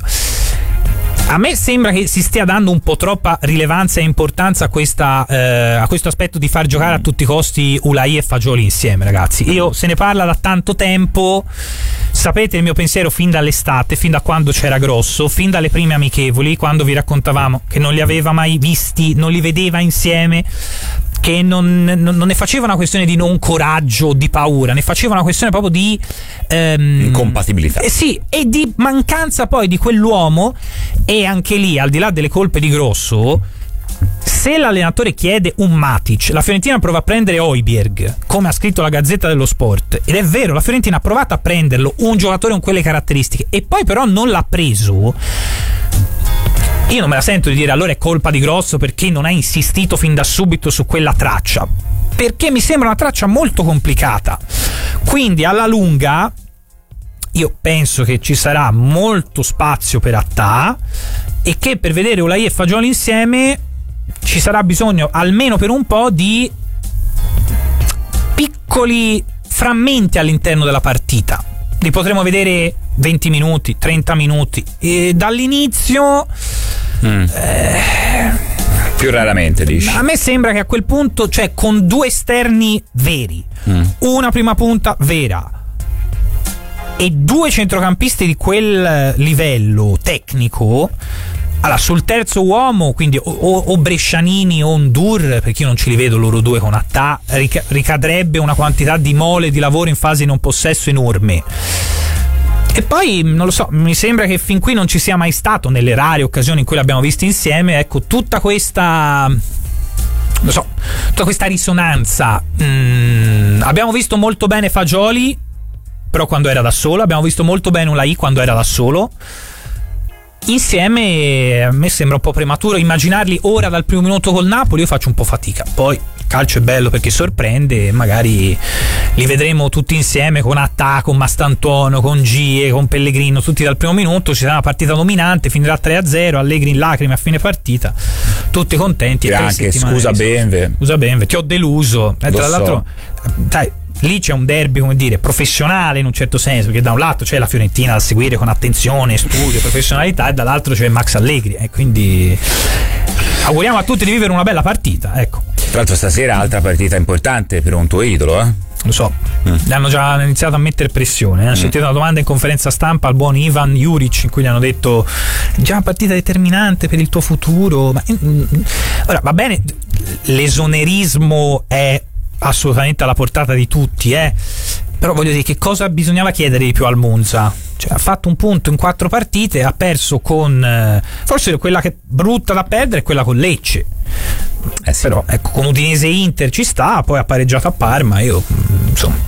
A me sembra che si stia dando un po' troppa rilevanza e importanza a, questa, eh, a questo aspetto di far giocare a tutti i costi Ulai e Fagioli insieme, ragazzi. Io se ne parla da tanto tempo, sapete il mio pensiero fin dall'estate, fin da quando c'era Grosso, fin dalle prime amichevoli, quando vi raccontavamo che non li aveva mai visti, non li vedeva insieme, che non, non, non ne faceva una questione di non coraggio o di paura, ne faceva una questione proprio di ehm, incompatibilità. Eh sì, e di mancanza poi di quell'uomo. E anche lì, al di là delle colpe di Grosso, se l'allenatore chiede un Matic, la Fiorentina prova a prendere Højbjerg, come ha scritto la Gazzetta dello Sport, ed è vero, la Fiorentina ha provato a prenderlo, un giocatore con quelle caratteristiche, e poi però non l'ha preso. Io non me la sento di dire allora è colpa di Grosso perché non ha insistito fin da subito su quella traccia, perché mi sembra una traccia molto complicata. Quindi alla lunga io penso che ci sarà molto spazio per Attà e che per vedere Ulai e Fagioli insieme ci sarà bisogno almeno per un po' di piccoli frammenti all'interno della partita. Li potremo vedere venti minuti, trenta minuti e dall'inizio Mm. eh, Più raramente, dici. a me sembra che a quel punto, cioè con due esterni veri, Mm. una prima punta vera e due centrocampisti di quel livello tecnico, allora sul terzo uomo, quindi o, o Brescianini o Ndur, perché io non ce li vedo loro due con Attà, ric- ricadrebbe una quantità di mole di lavoro in fase non possesso enorme. E poi, non lo so, mi sembra che fin qui non ci sia mai stato, nelle rare occasioni in cui l'abbiamo visto insieme, ecco, tutta questa, non so, tutta questa risonanza. Mm, abbiamo visto molto bene Fagioli, però quando era da solo, abbiamo visto molto bene Ulai quando era da solo. Insieme a me sembra un po' prematuro immaginarli ora dal primo minuto col Napoli, io faccio un po' fatica. Poi il calcio è bello perché sorprende, magari li vedremo tutti insieme con Attà, con Mastantuono, con Gie, con Pellegrino, tutti dal primo minuto, ci sarà una partita dominante, finirà tre a zero, Allegri in lacrime a fine partita, tutti contenti. E anche scusa Benve. Scusa Benve, ti ho deluso. E tra so. l'altro, sai, lì c'è un derby, come dire, professionale in un certo senso, perché da un lato c'è la Fiorentina da seguire con attenzione, studio, professionalità, e dall'altro c'è Max Allegri, e quindi auguriamo a tutti di vivere una bella partita, ecco. Tra l'altro stasera altra partita importante per un tuo idolo, eh? Lo so, mm. hanno già iniziato a mettere pressione. Hanno mm. sentito una domanda in conferenza stampa al buon Ivan Juric in cui gli hanno detto: già una partita determinante per il tuo futuro. Ma, mm, ora va bene, l'esonerismo è assolutamente alla portata di tutti, eh. Però voglio dire, che cosa bisognava chiedere di più al Monza? Cioè, ha fatto un punto in quattro partite, ha perso con eh, forse quella che è brutta da perdere è quella con Lecce. Eh sì. Però ecco, con Udinese e Inter ci sta, poi ha pareggiato a Parma, io insomma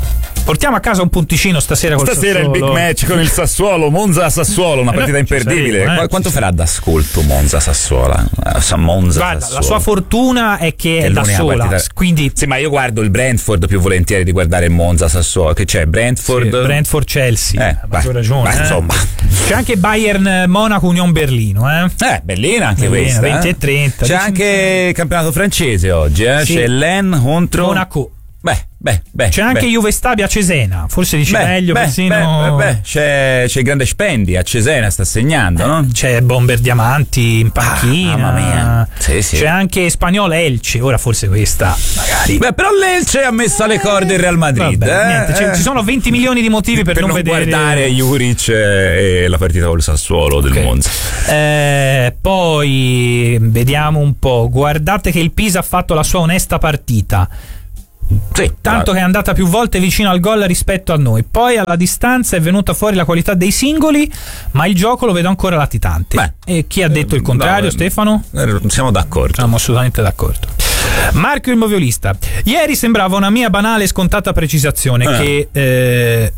portiamo a casa un punticino stasera col Stasera Sassuolo. il big match con il Sassuolo, Monza-Sassuolo, una partita imperdibile. saremo, eh, Quanto farà d'ascolto Monza-Sassuolo? Monza, Guarda, Sassuolo. la sua fortuna è che è, È da l'unica sola, partita- quindi Sì, ma io guardo il Brentford più volentieri di guardare il Monza-Sassuolo. Che c'è? Brentford? sì, Brentford-Chelsea, Eh, ha vai, ragione. vai, eh. insomma. C'è anche Bayern-Monaco-Union Berlino, eh? Eh, bellina anche Bellina, questa. venti eh. e trenta. C'è anche il campionato francese oggi, eh? Sì. C'è Lens contro Monaco. Beh, beh, beh. C'è anche beh. Juve Stabia a Cesena, forse dice Beh, meglio, beh, persino. beh, beh, beh. C'è, c'è il grande Spendi a Cesena, sta segnando, no? C'è Bomber Diamanti in panchina. Ah, mamma mia. Sì, sì. C'è anche Spagnolo Elche, ora forse questa magari. Beh, però l'Elce ha messo alle corde il Real Madrid. Vabbè, eh? niente, ci- Eh. ci sono venti milioni di motivi per, per non, vedere guardare Juric e la partita col Sassuolo del Ok. Monza. Eh, poi vediamo un po'. Guardate che il Pisa ha fatto la sua onesta partita. Sì, Tanto che è andata più volte vicino al gol rispetto a noi. Poi alla distanza è venuta fuori la qualità dei singoli, ma il gioco lo vedo ancora latitante. Beh, e chi ha detto il contrario, no, Stefano? eh, siamo d'accordo. Siamo assolutamente d'accordo. Marco il moviolista. Ieri sembrava una mia banale e scontata precisazione Eh. che eh,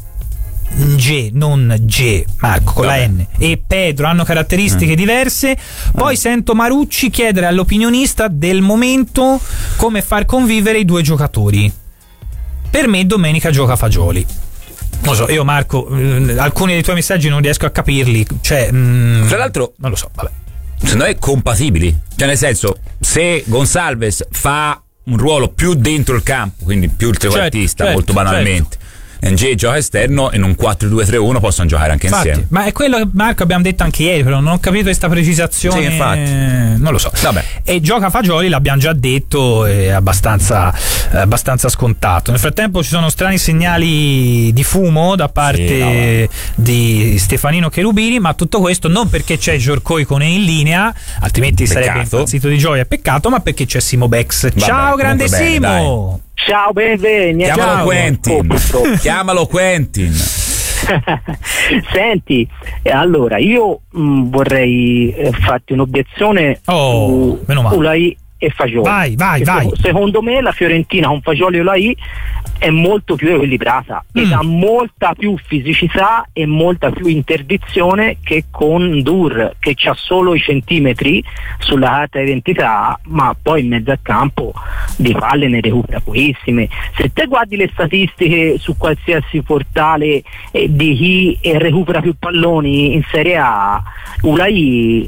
G, non G, Marco con Vabbè. la N, e Pedro hanno caratteristiche diverse. Poi sento Marucci chiedere all'opinionista del momento come far convivere i due giocatori. Per me domenica gioca Fagioli. Non lo so, io Marco, eh, alcuni dei tuoi messaggi non riesco a capirli. Cioè, mm, Tra l'altro, non lo so, vabbè. secondo me compatibili. Cioè, nel senso, se Gonçalves fa un ruolo più dentro il campo, quindi più il trequartista, certo, molto banalmente, N G gioca esterno, in un quattro due tre uno possono giocare anche Infatti, insieme. ma è quello che Marco abbiamo detto anche ieri, però non ho capito questa precisazione. Sì, infatti. Non lo so. Vabbè. E gioca Fagioli, l'abbiamo già detto, è abbastanza, eh, abbastanza scontato. Nel frattempo ci sono strani segnali di fumo da parte Sì, di Stefanino Cherubini, ma tutto questo non perché c'è Giorcoi con in linea, altrimenti Peccato. sarebbe impazzito di gioia, peccato, ma perché c'è Simo Bex. Vabbè, Ciao grande comunque bene, Simo! Ciao, benvenuti. Chiamalo Ciao. Quentin. Chiamalo Quentin. Senti, eh, allora io mh, vorrei eh, farti un'obiezione Oh, su meno male. Ulai e Fagioli. Vai, vai, Che vai. seco- Secondo me la Fiorentina con Fagioli e Ulai è molto più equilibrata Mm. ed ha molta più fisicità e molta più interdizione che con Dur, che c'ha solo i centimetri sulla carta d'identità, ma poi in mezzo al campo di palle ne recupera pochissime. Se te guardi le statistiche su qualsiasi portale eh, di chi eh, recupera più palloni in Serie A, Ulai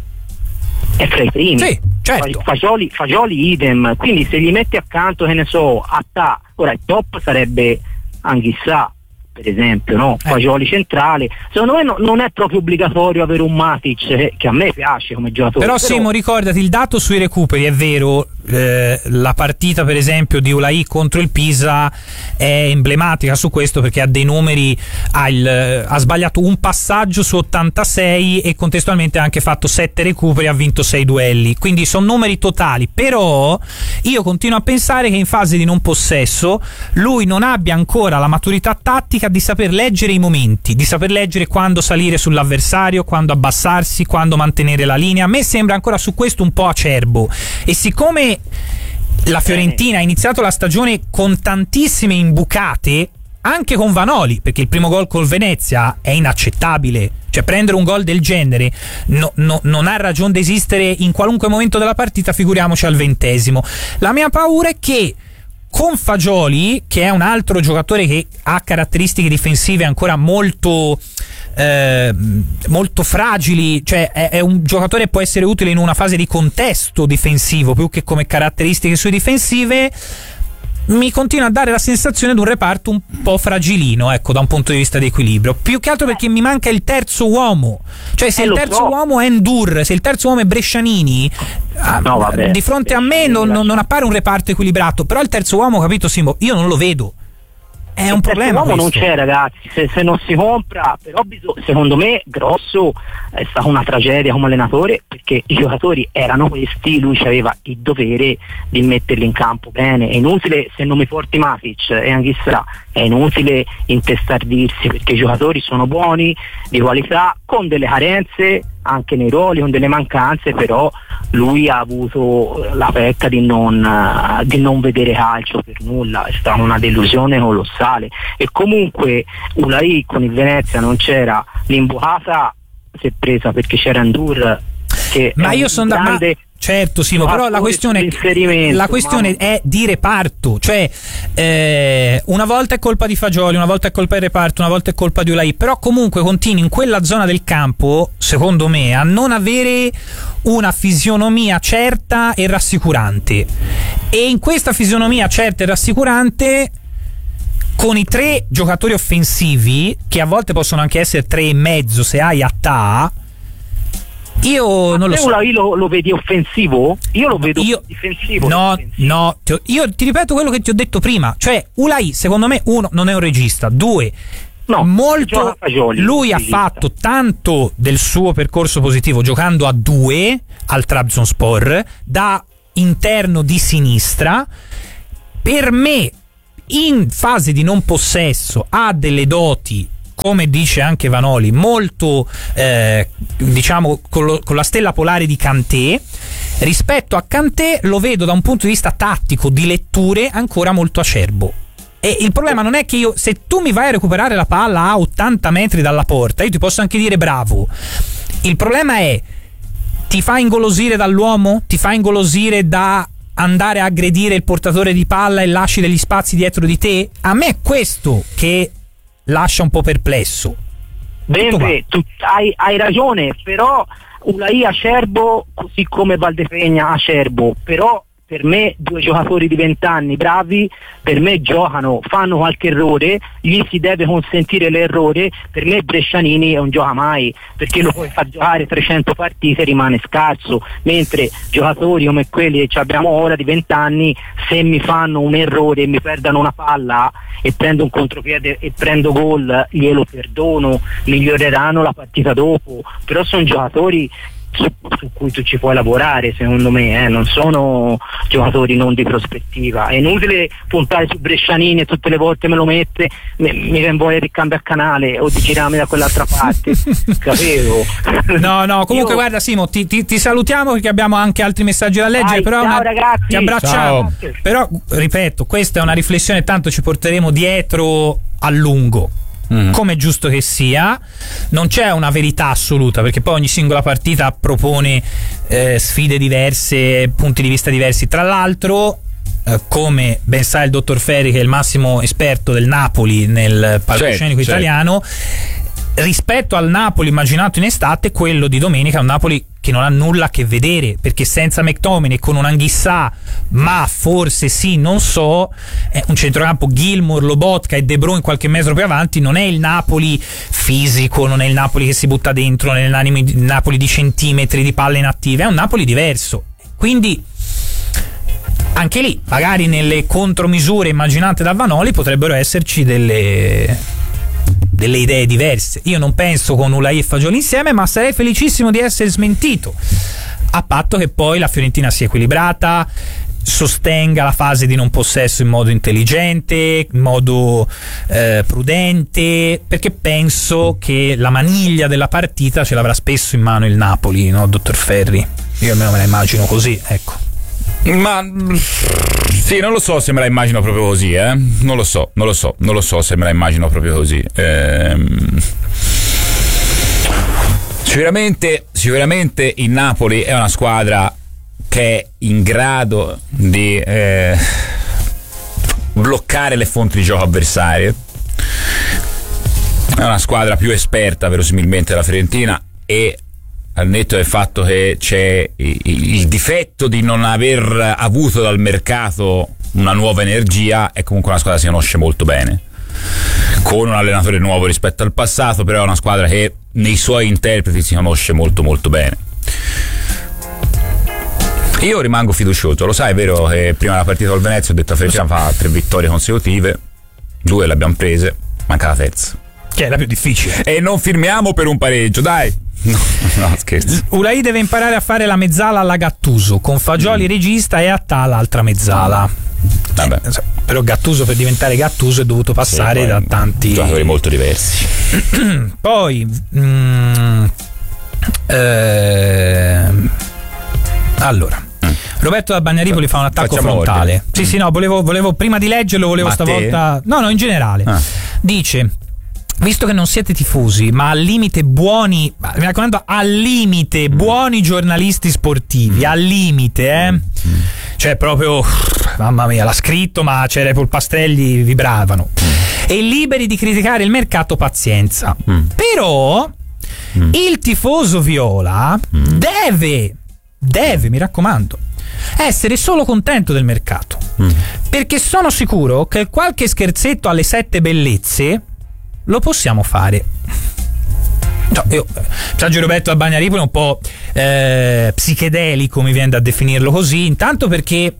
è fra i primi. Sì, certo. Fagioli, Fagioli idem, quindi se gli metti accanto, che ne so, Attà, ora il top sarebbe Anghissà, per esempio, no? Eh. Fagioli centrale. Secondo me no, non è proprio obbligatorio avere un Matic, eh, che a me piace come giocatore. Però Simo, ricordati il dato sui recuperi, è vero, eh, la partita per esempio di Ulai contro il Pisa è emblematica su questo, perché ha dei numeri, ha, il, ha sbagliato un passaggio su ottantasei e contestualmente ha anche fatto sette recuperi, ha vinto sei duelli, quindi sono numeri totali. Però io continuo a pensare che in fase di non possesso lui non abbia ancora la maturità tattica di saper leggere i momenti, di saper leggere quando salire sull'avversario, quando abbassarsi, quando mantenere la linea. A me sembra ancora su questo un po' acerbo, e siccome la Fiorentina ha iniziato la stagione con tantissime imbucate, anche con Vanoli, perché il primo gol col Venezia è inaccettabile, cioè prendere un gol del genere no, no, non ha ragione di esistere in qualunque momento della partita, figuriamoci al ventesimo. La mia paura è che con Fagioli, che è un altro giocatore che ha caratteristiche difensive ancora molto eh, molto fragili, cioè è, è un giocatore che può essere utile in una fase di contesto difensivo più che come caratteristiche sue difensive, mi continua a dare la sensazione di un reparto un po' fragilino, ecco, da un punto di vista di equilibrio, più che altro perché mi manca il terzo uomo. Cioè se Eh, il lo terzo so. uomo è Ndur, se il terzo uomo è Brescianini, ah, No, vabbè. di fronte a me non, non, non appare un reparto equilibrato. Però il terzo uomo, capito Simo, io non lo vedo. È un Il terzo problema uomo non questo. c'è, ragazzi, se, se non si compra, però bisog- secondo me Grosso è stata una tragedia come allenatore, perché i giocatori erano questi, lui aveva il dovere di metterli in campo bene. È inutile, se non mi porti Matic e Anghissà, è inutile intestardirsi, perché i giocatori sono buoni, di qualità, con delle carenze, anche nei ruoli con delle mancanze, però lui ha avuto la pecca di non, di non vedere calcio per nulla, è stata una delusione colossale. E comunque Ulai con il Venezia non c'era, l'Imbocata si è presa perché c'era Ndour, che ma io sono da certo Simo, però la questione, la questione ma... è di reparto, cioè eh, una volta è colpa di Fagioli, una volta è colpa del reparto, una volta è colpa di Ulai, però comunque continui in quella zona del campo, secondo me, a non avere una fisionomia certa e rassicurante, e in questa fisionomia certa e rassicurante, con i tre giocatori offensivi, che a volte possono anche essere tre e mezzo se hai Attà, io non lo so. Io lo, lo vedi offensivo? Io lo vedo io, difensivo. No, difensivo. no, ti, io ti ripeto quello che ti ho detto prima, cioè Ulai secondo me, uno, non è un regista, due, no, molto Fagioli, lui ha fatto tanto del suo percorso positivo giocando a due al Trabzonspor da interno di sinistra. Per me in fase di non possesso ha delle doti, come dice anche Vanoli, molto eh, diciamo con, lo, con la stella polare di Kanté. Rispetto a Kanté lo vedo da un punto di vista tattico, di letture, ancora molto acerbo. E il problema non è che io, se tu mi vai a recuperare la palla a ottanta metri dalla porta, io ti posso anche dire bravo. Il problema è, ti fa ingolosire dall'uomo? Ti fa ingolosire da andare a aggredire il portatore di palla e lasci degli spazi dietro di te? A me è questo che lascia un po' perplesso. Bene, tu hai, hai ragione, però Ulai acerbo, così come Valdepegna acerbo, però per me due giocatori di vent'anni bravi, per me giocano, fanno qualche errore, gli si deve consentire l'errore. Per me Brescianini non gioca mai, perché lo puoi far giocare trecento partite e rimane scarso, mentre giocatori come quelli che abbiamo ora di vent'anni, se mi fanno un errore e mi perdono una palla e prendo un contropiede e prendo gol, glielo perdono, miglioreranno la partita dopo, però sono giocatori Su, su cui tu ci puoi lavorare, secondo me, eh? Non sono giocatori non di prospettiva. È inutile puntare su Brescianini e tutte le volte me lo mette, mi, mi viene voglia di cambiare canale o di girarmi da quell'altra parte. Capivo? No, no, comunque Io... guarda Simo, ti, ti, ti salutiamo perché abbiamo anche altri messaggi da leggere. Dai, però ciao una... ragazzi, ti abbracciamo. Ciao. Però ripeto, questa è una riflessione, tanto ci porteremo dietro a lungo. Mm. Come è giusto che sia, non c'è una verità assoluta, perché poi ogni singola partita propone eh, sfide diverse, punti di vista diversi. Tra l'altro, eh, come ben sa il dottor Ferri, che è il massimo esperto del Napoli nel palcoscenico certo, italiano, certo. Rispetto al Napoli immaginato in estate, quello di domenica è un Napoli che non ha nulla a che vedere, perché senza McTominay, con un Anghissà, ma forse sì, non so, è un centrocampo Gilmour, Lobotka e De Bruyne qualche metro più avanti, non è il Napoli fisico, non è il Napoli che si butta dentro, non è il Napoli di centimetri di palle inattive, è un Napoli diverso. Quindi anche lì, magari nelle contromisure immaginate da Vanoli potrebbero esserci delle delle idee diverse. Io non penso con Ulai e Fagioli insieme, ma sarei felicissimo di essere smentito, a patto che poi la Fiorentina sia equilibrata, sostenga la fase di non possesso in modo intelligente, in modo eh, prudente, perché penso che la maniglia della partita ce l'avrà spesso in mano il Napoli, no, dottor Ferri? Io almeno me la immagino così, ecco. Ma sì, non lo so se me la immagino proprio così, eh. Non lo so, non lo so, non lo so se me la immagino proprio così. Ehm... Sicuramente, sicuramente il Napoli è una squadra che è in grado di eh, bloccare le fonti di gioco avversarie. È una squadra più esperta verosimilmente della Fiorentina, e al netto del fatto che c'è il difetto di non aver avuto dal mercato una nuova energia, è comunque una squadra che si conosce molto bene, con un allenatore nuovo rispetto al passato, però è una squadra che nei suoi interpreti si conosce molto molto bene. Io rimango fiducioso, lo sai, è vero che prima della partita col Venezia ho detto a Fiorentina fa tre vittorie consecutive, due le abbiamo prese, manca la terza, che è la più difficile, e non firmiamo per un pareggio, dai. No, no, scherzo. Ulai deve imparare a fare la mezzala alla Gattuso, con Fagioli mm. regista e Attà l'altra mezzala. Vabbè. Eh, però Gattuso, per diventare Gattuso, è dovuto passare sì, da tanti giocatori molto diversi. Poi mm, Eh, allora Roberto da Bagnaripoli fa un attacco Facciamo frontale. ordine. Sì, sì, no, volevo, volevo prima di leggerlo, volevo Ma stavolta. te? No, no, in generale. Ah. Dice: visto che non siete tifosi, ma al limite buoni, mi raccomando, al limite buoni giornalisti sportivi, al limite, eh. Cioè, proprio, mamma mia, l'ha scritto, ma c'era i polpastrelli vibravano. E liberi di criticare il mercato, pazienza. Però il tifoso viola deve, deve, mi raccomando, essere solo contento del mercato, mm. perché sono sicuro che qualche scherzetto alle sette bellezze lo possiamo fare. No, io, Sergio Roberto da Bagnaripoli è un po' eh, psichedelico, mi viene da definirlo così, intanto perché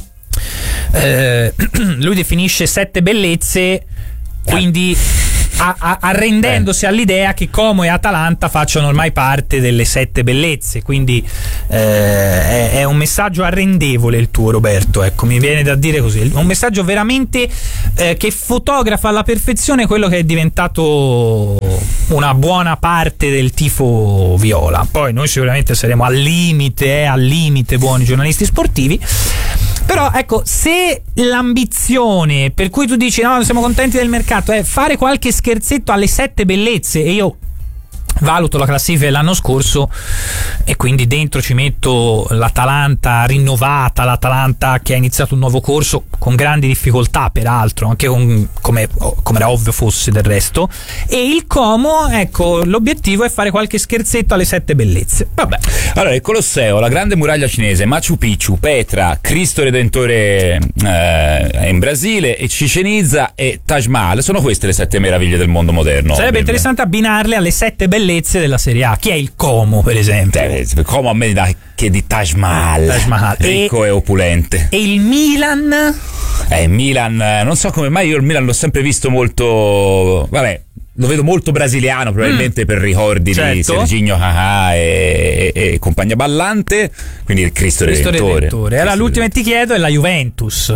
eh, lui definisce sette bellezze, quindi a, a, arrendendosi eh. all'idea che Como e Atalanta facciano ormai parte delle sette bellezze, quindi eh, è, è un messaggio arrendevole il tuo, Roberto, ecco, mi viene da dire così, un messaggio veramente eh, che fotografa alla perfezione quello che è diventato una buona parte del tifo viola. Poi noi sicuramente saremo al limite, eh, al limite buoni giornalisti sportivi. Però ecco, se l'ambizione per cui tu dici no, siamo contenti del mercato è fare qualche scherzetto alle sette bellezze, e io valuto la classifica dell'anno scorso e quindi dentro ci metto l'Atalanta rinnovata, l'Atalanta che ha iniziato un nuovo corso con grandi difficoltà peraltro, anche con, come, come era ovvio fosse del resto, e il Como, ecco, l'obiettivo è fare qualche scherzetto alle sette bellezze. Vabbè. Allora, il Colosseo, la grande muraglia cinese, Machu Picchu, Petra, Cristo Redentore eh, in Brasile, e Chichén Itzá e Taj Mahal, sono queste le sette meraviglie del mondo moderno. Sarebbe interessante abbinarle alle sette bellezze della Serie A. Chi è il Como, per esempio? Eh, Como a me dà che di Taj Mahal, Taj Mahal. ricco e, e opulente. E il Milan? Eh, Milan, non so come mai io il Milan l'ho sempre visto molto, vabbè, lo vedo molto brasiliano, probabilmente mm. per ricordi certo. di Serginho Haha e, e, e compagnia ballante, quindi il Cristo, Cristo Redentore. Redentore. Allora l'ultima che ti chiedo è la Juventus.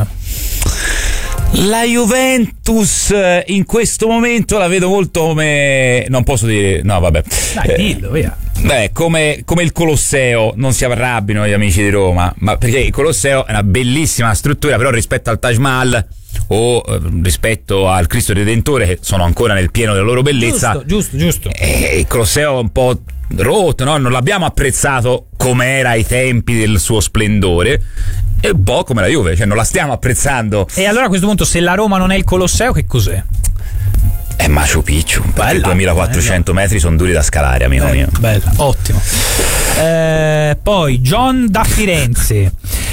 La Juventus in questo momento la vedo molto come, non posso dire, no vabbè, dai, dillo, via. Beh, come, come il Colosseo, non si arrabbino gli amici di Roma, ma perché il Colosseo è una bellissima struttura, però rispetto al Taj Mahal o eh, rispetto al Cristo Redentore, che sono ancora nel pieno della loro bellezza, giusto, giusto, giusto. Eh, il Colosseo è un po' rotto, no? Non l'abbiamo apprezzato come era ai tempi del suo splendore, e un po' come la Juve, cioè non la stiamo apprezzando. E allora a questo punto, se la Roma non è il Colosseo, che cos'è? È Machu Picchu, perché duemilaquattrocento bella. Metri sono duri da scalare, amico bella, mio. Bella, ottimo. Eh, poi John da Firenze.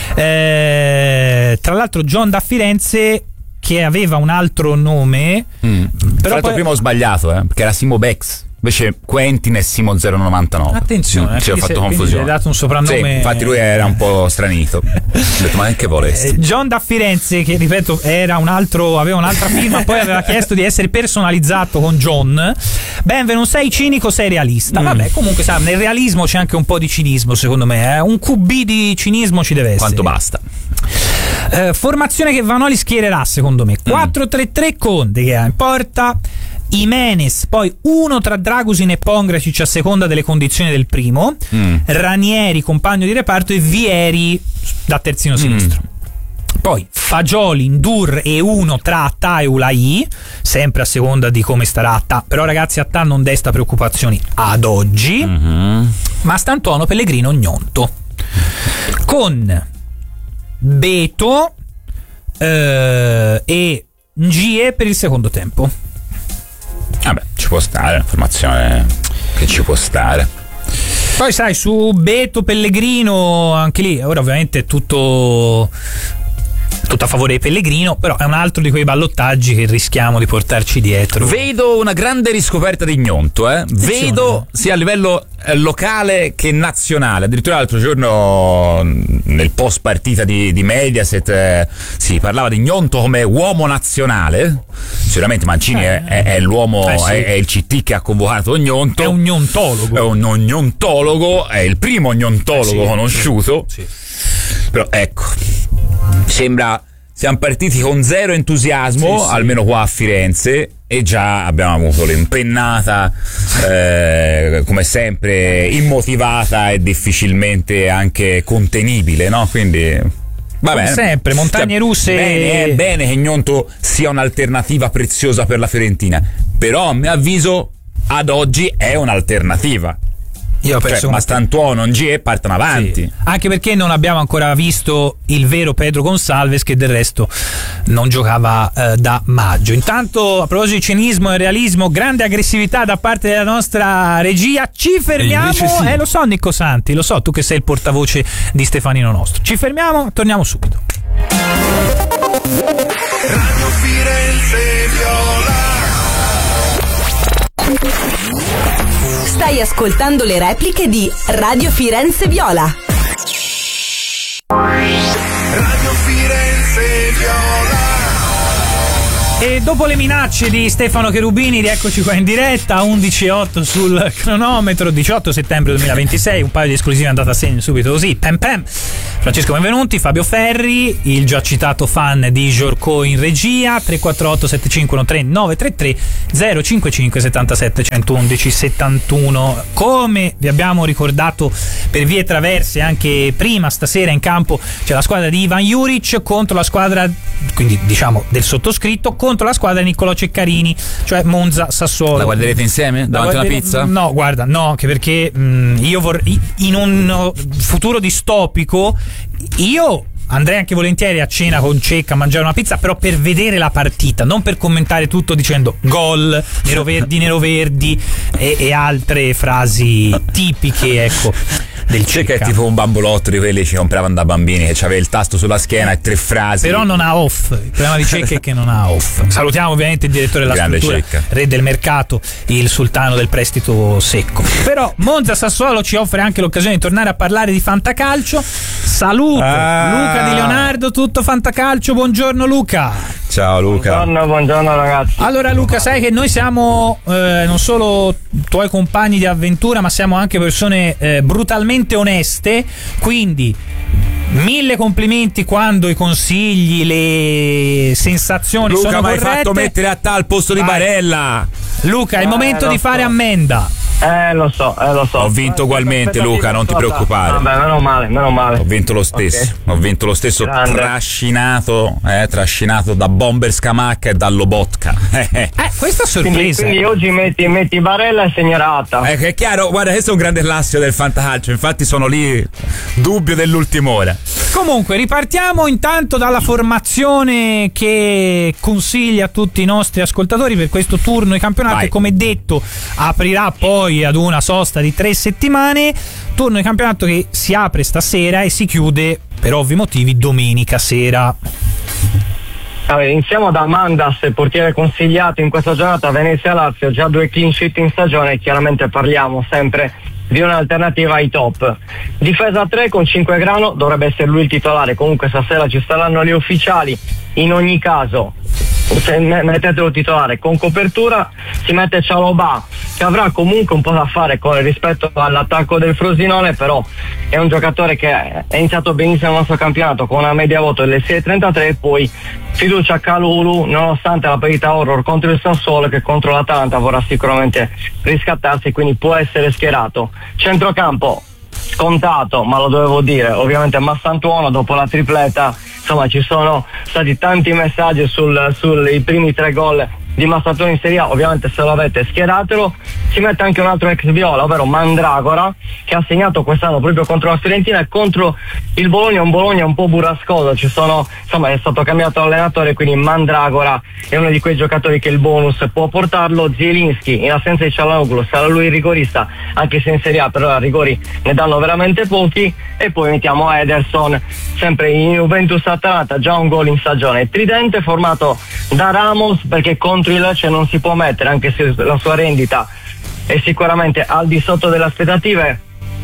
Eh, tra l'altro John da Firenze che aveva un altro nome, mm. però poi... prima ho sbagliato, eh, perché era Simo Bex. Invece Quentin è Simo zero novantanove. Attenzione, ci ho fatto confusione. Hai dato un soprannome. Sì, infatti lui era un po' stranito. Ho detto, ma che volesti? John da Firenze, che ripeto era un altro, aveva un'altra firma, poi aveva chiesto di essere personalizzato con John. Benve, non sei cinico, sei realista. Mm. Vabbè, comunque sa, nel realismo c'è anche un po' di cinismo, secondo me. Eh? Un Q B di cinismo ci deve essere. Quanto basta? Eh, formazione che Vanoli schiererà, secondo me. quattro tre tre con De Gea in porta, Jimenez, poi uno tra Dragusin e Pongracic a seconda delle condizioni del primo, mm. Ranieri compagno di reparto e Vieri da terzino mm. sinistro. Poi Fagioli, Ndur e uno tra Attà e Ulai, sempre a seconda di come starà Attà, però ragazzi Attà non desta preoccupazioni ad oggi, mm-hmm. ma Stantuono, Pellegrino, Gnonto, con Beto eh, e Ngie per il secondo tempo. Vabbè, ci può stare, informazione che ci può stare. Poi sai, su Beto, Pellegrino, anche lì ora ovviamente è tutto tutto a favore di Pellegrino, però è un altro di quei ballottaggi che rischiamo di portarci dietro. Vedo una grande riscoperta di Gnonto, eh. Vedo sia a livello eh, locale che nazionale. Addirittura l'altro giorno nel post partita di, di Mediaset eh, si parlava di Gnonto come uomo nazionale. Sicuramente Mancini eh, è, è l'uomo, eh sì. è, è il C T che ha convocato Gnonto. È un gnontologo. È un, un gnontologo, è il primo gnontologo eh sì, conosciuto. Sì, sì. Però ecco, sembra siamo partiti con zero entusiasmo, sì, sì. almeno qua a Firenze, e già abbiamo avuto l'impennata, eh, come sempre immotivata e difficilmente anche contenibile, no? Quindi va bene. Sempre montagne russe. Bene, è bene che Gnonto sia un'alternativa preziosa per la Fiorentina, però a mio avviso ad oggi è un'alternativa. Io penso cioè, Mastantuono, N G E partono avanti. Sì. Anche perché non abbiamo ancora visto il vero Pedro Gonçalves, che del resto non giocava eh, da maggio. Intanto, a proposito di cinismo e realismo, grande aggressività da parte della nostra regia. Ci fermiamo. Sì. Eh, lo so, Nicco Santi, lo so, tu che sei il portavoce di Stefanino Nostro. Ci fermiamo, torniamo subito. Radio Firenze Viola. Stai ascoltando le repliche di Radio Firenze Viola. Radio Firenze Viola. E dopo le minacce di Stefano Cherubini, rieccoci qua in diretta, undici e otto sul cronometro, diciotto settembre duemilaventisei, un paio di esclusive andate a segno subito così, pam pam. Francesco Benvenuti, Fabio Ferri, il già citato fan di Giorco in regia, tre quattro otto sette cinque uno tre nove tre tre zero cinque cinque settantasette centoudici settantuno. Come vi abbiamo ricordato per vie traverse anche prima, stasera in campo c'è la squadra di Ivan Juric contro la squadra, quindi diciamo del sottoscritto, contro la squadra di Niccolò Ceccarini, cioè Monza Sassuolo. La guarderete insieme? Davanti a una pizza? No, guarda, no, anche perché mh, io vorrei, in un futuro distopico, io andrei anche volentieri a cena con Cecca a mangiare una pizza, però per vedere la partita, non per commentare tutto dicendo gol, neroverdi, neroverdi e, e altre frasi tipiche, ecco, del Cecca. Cecca È tipo un bambolotto di quelli che ci compravano da bambini, che aveva il tasto sulla schiena e tre frasi. Però non ha off. Il problema di Cecca è che non ha off. Salutiamo ovviamente il direttore della Grande struttura, Cecca, re del mercato, il sultano del prestito secco. Però Monza Sassuolo ci offre anche l'occasione di tornare a parlare di fantacalcio. Saluto ah. Luca Di Leonardo, tutto fantacalcio. Buongiorno Luca. Ciao Luca. Buongiorno, buongiorno ragazzi. Allora Luca, sai che noi siamo eh, non solo tuoi compagni di avventura, ma siamo anche persone eh, brutalmente oneste, quindi mille complimenti quando i consigli, le sensazioni Luca, sono mi hai corrette. fatto mettere a tal posto di Vai. Barella. Luca, è il Eh, momento lo di fare so. ammenda. Eh lo so, eh lo so. Ho vinto ugualmente, Luca, non ti preoccupare. Vabbè, meno male, meno male. Ho vinto lo stesso, Ok. ho vinto lo stesso, Grande. trascinato, eh, trascinato da Bomber Scamacca e da Lobotka. Eh, questa Quindi, sorpresa. quindi oggi metti, metti Barella e Segnerata. Ecco, è chiaro, guarda, questo è un grande classico del fantacalcio, infatti sono lì, dubbio dell'ultima ora. Comunque ripartiamo intanto dalla formazione che consiglia a tutti i nostri ascoltatori per questo turno di campionato. Vai. E come detto aprirà poi ad una sosta di tre settimane, turno di campionato che si apre stasera e si chiude per ovvi motivi domenica sera. Allora, iniziamo da Mandas, portiere consigliato in questa giornata. Venezia-Lazio, già due clean sheet in stagione, chiaramente parliamo sempre di un'alternativa ai top. Difesa a tre con cinque Grano, dovrebbe essere lui il titolare, comunque stasera ci saranno gli ufficiali. In ogni caso se mettetelo titolare. Con copertura si mette Cialobà, che avrà comunque un po' da fare con rispetto all'attacco del Frosinone, però è un giocatore che è iniziato benissimo il nostro campionato con una media voto delle sei virgola trentatré, e poi fiducia a Kalulu, nonostante la partita horror contro il Sassuolo, che contro l'Atalanta vorrà sicuramente riscattarsi, quindi può essere schierato. Centrocampo scontato, ma lo dovevo dire, ovviamente Massantuono dopo la tripleta. Insomma, ci sono stati tanti messaggi sul, sui primi tre gol di Massantuono in Serie A, ovviamente se lo avete schieratelo. Si mette anche un altro ex Viola, ovvero Mandragora, che ha segnato quest'anno proprio contro la Fiorentina e contro il Bologna, un Bologna un po' burrascoso, ci sono, insomma è stato cambiato allenatore, quindi Mandragora è uno di quei giocatori che il bonus può portarlo. Zielinski, in assenza di Cialanoglu, sarà lui il rigorista, anche se in Serie A però a rigori ne danno veramente pochi. E poi mettiamo Ederson, sempre in Juventus Atalanta, già un gol in stagione. Tridente formato da Ramos, perché contro il Lecce non si può mettere, anche se la sua rendita è sicuramente al di sotto delle aspettative.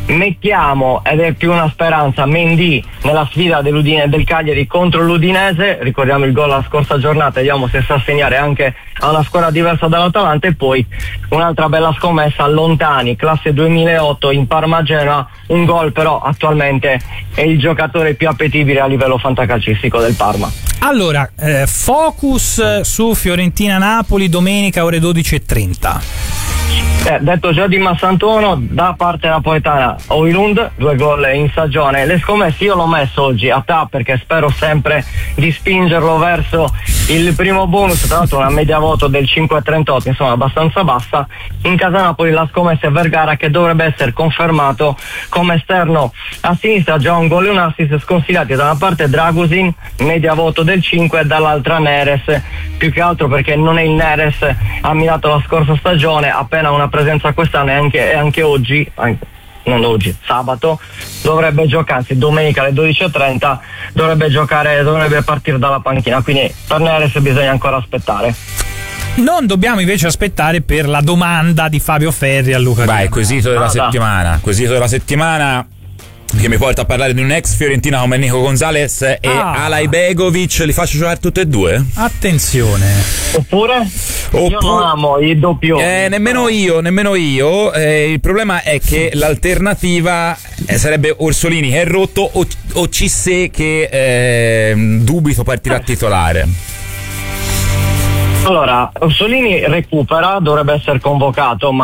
mettiamo, ed è più una speranza, Mendy nella sfida dell'Udine, del Cagliari contro l'Udinese, ricordiamo il gol la scorsa giornata, vediamo se sa segnare anche a una squadra diversa dall'Atalanta, e poi un'altra bella scommessa, Lontani, classe duemilaotto in Parma-Genoa, un gol però attualmente è il giocatore più appetibile a livello fantacalcistico del Parma. Allora, eh, focus su Fiorentina-Napoli domenica ore dodici e trenta. Eh, detto già di Massantuono, da parte napoletana Oilund, due gol in stagione. Le scommesse io l'ho messo oggi a T A perché spero sempre di spingerlo verso il primo bonus, tra l'altro una media voto del cinque virgola trentotto, insomma abbastanza bassa. In casa Napoli la scommessa è Vergara, che dovrebbe essere confermato come esterno a sinistra, già un gol e un assist, sconsigliati da una parte Dragusin, media voto del cinque, e dall'altra Neres, più che altro perché non è il Neres amminato la scorsa stagione, appena una presenza quest'anno, e anche, e anche oggi, anche, non oggi, sabato, dovrebbe giocare, anzi domenica alle dodici e trenta dovrebbe giocare, dovrebbe partire dalla panchina, quindi per Neres bisogna ancora aspettare. Non dobbiamo invece aspettare per la domanda di Fabio Ferri a Luca. Vai, quesito della ah, settimana, quesito della settimana che mi porta a parlare di un ex Fiorentina come Nico Gonzalez e Ah. Alay Begovic. Li faccio giocare tutte e due? Attenzione. Oppure? Oppure- Io non amo i doppioni. Eh, nemmeno io, nemmeno io. Eh, il problema è che l'alternativa eh, sarebbe Orsolini che è rotto o, o Cissé che eh, dubito partirà titolare. Allora, Orsolini recupera, dovrebbe essere convocato, ma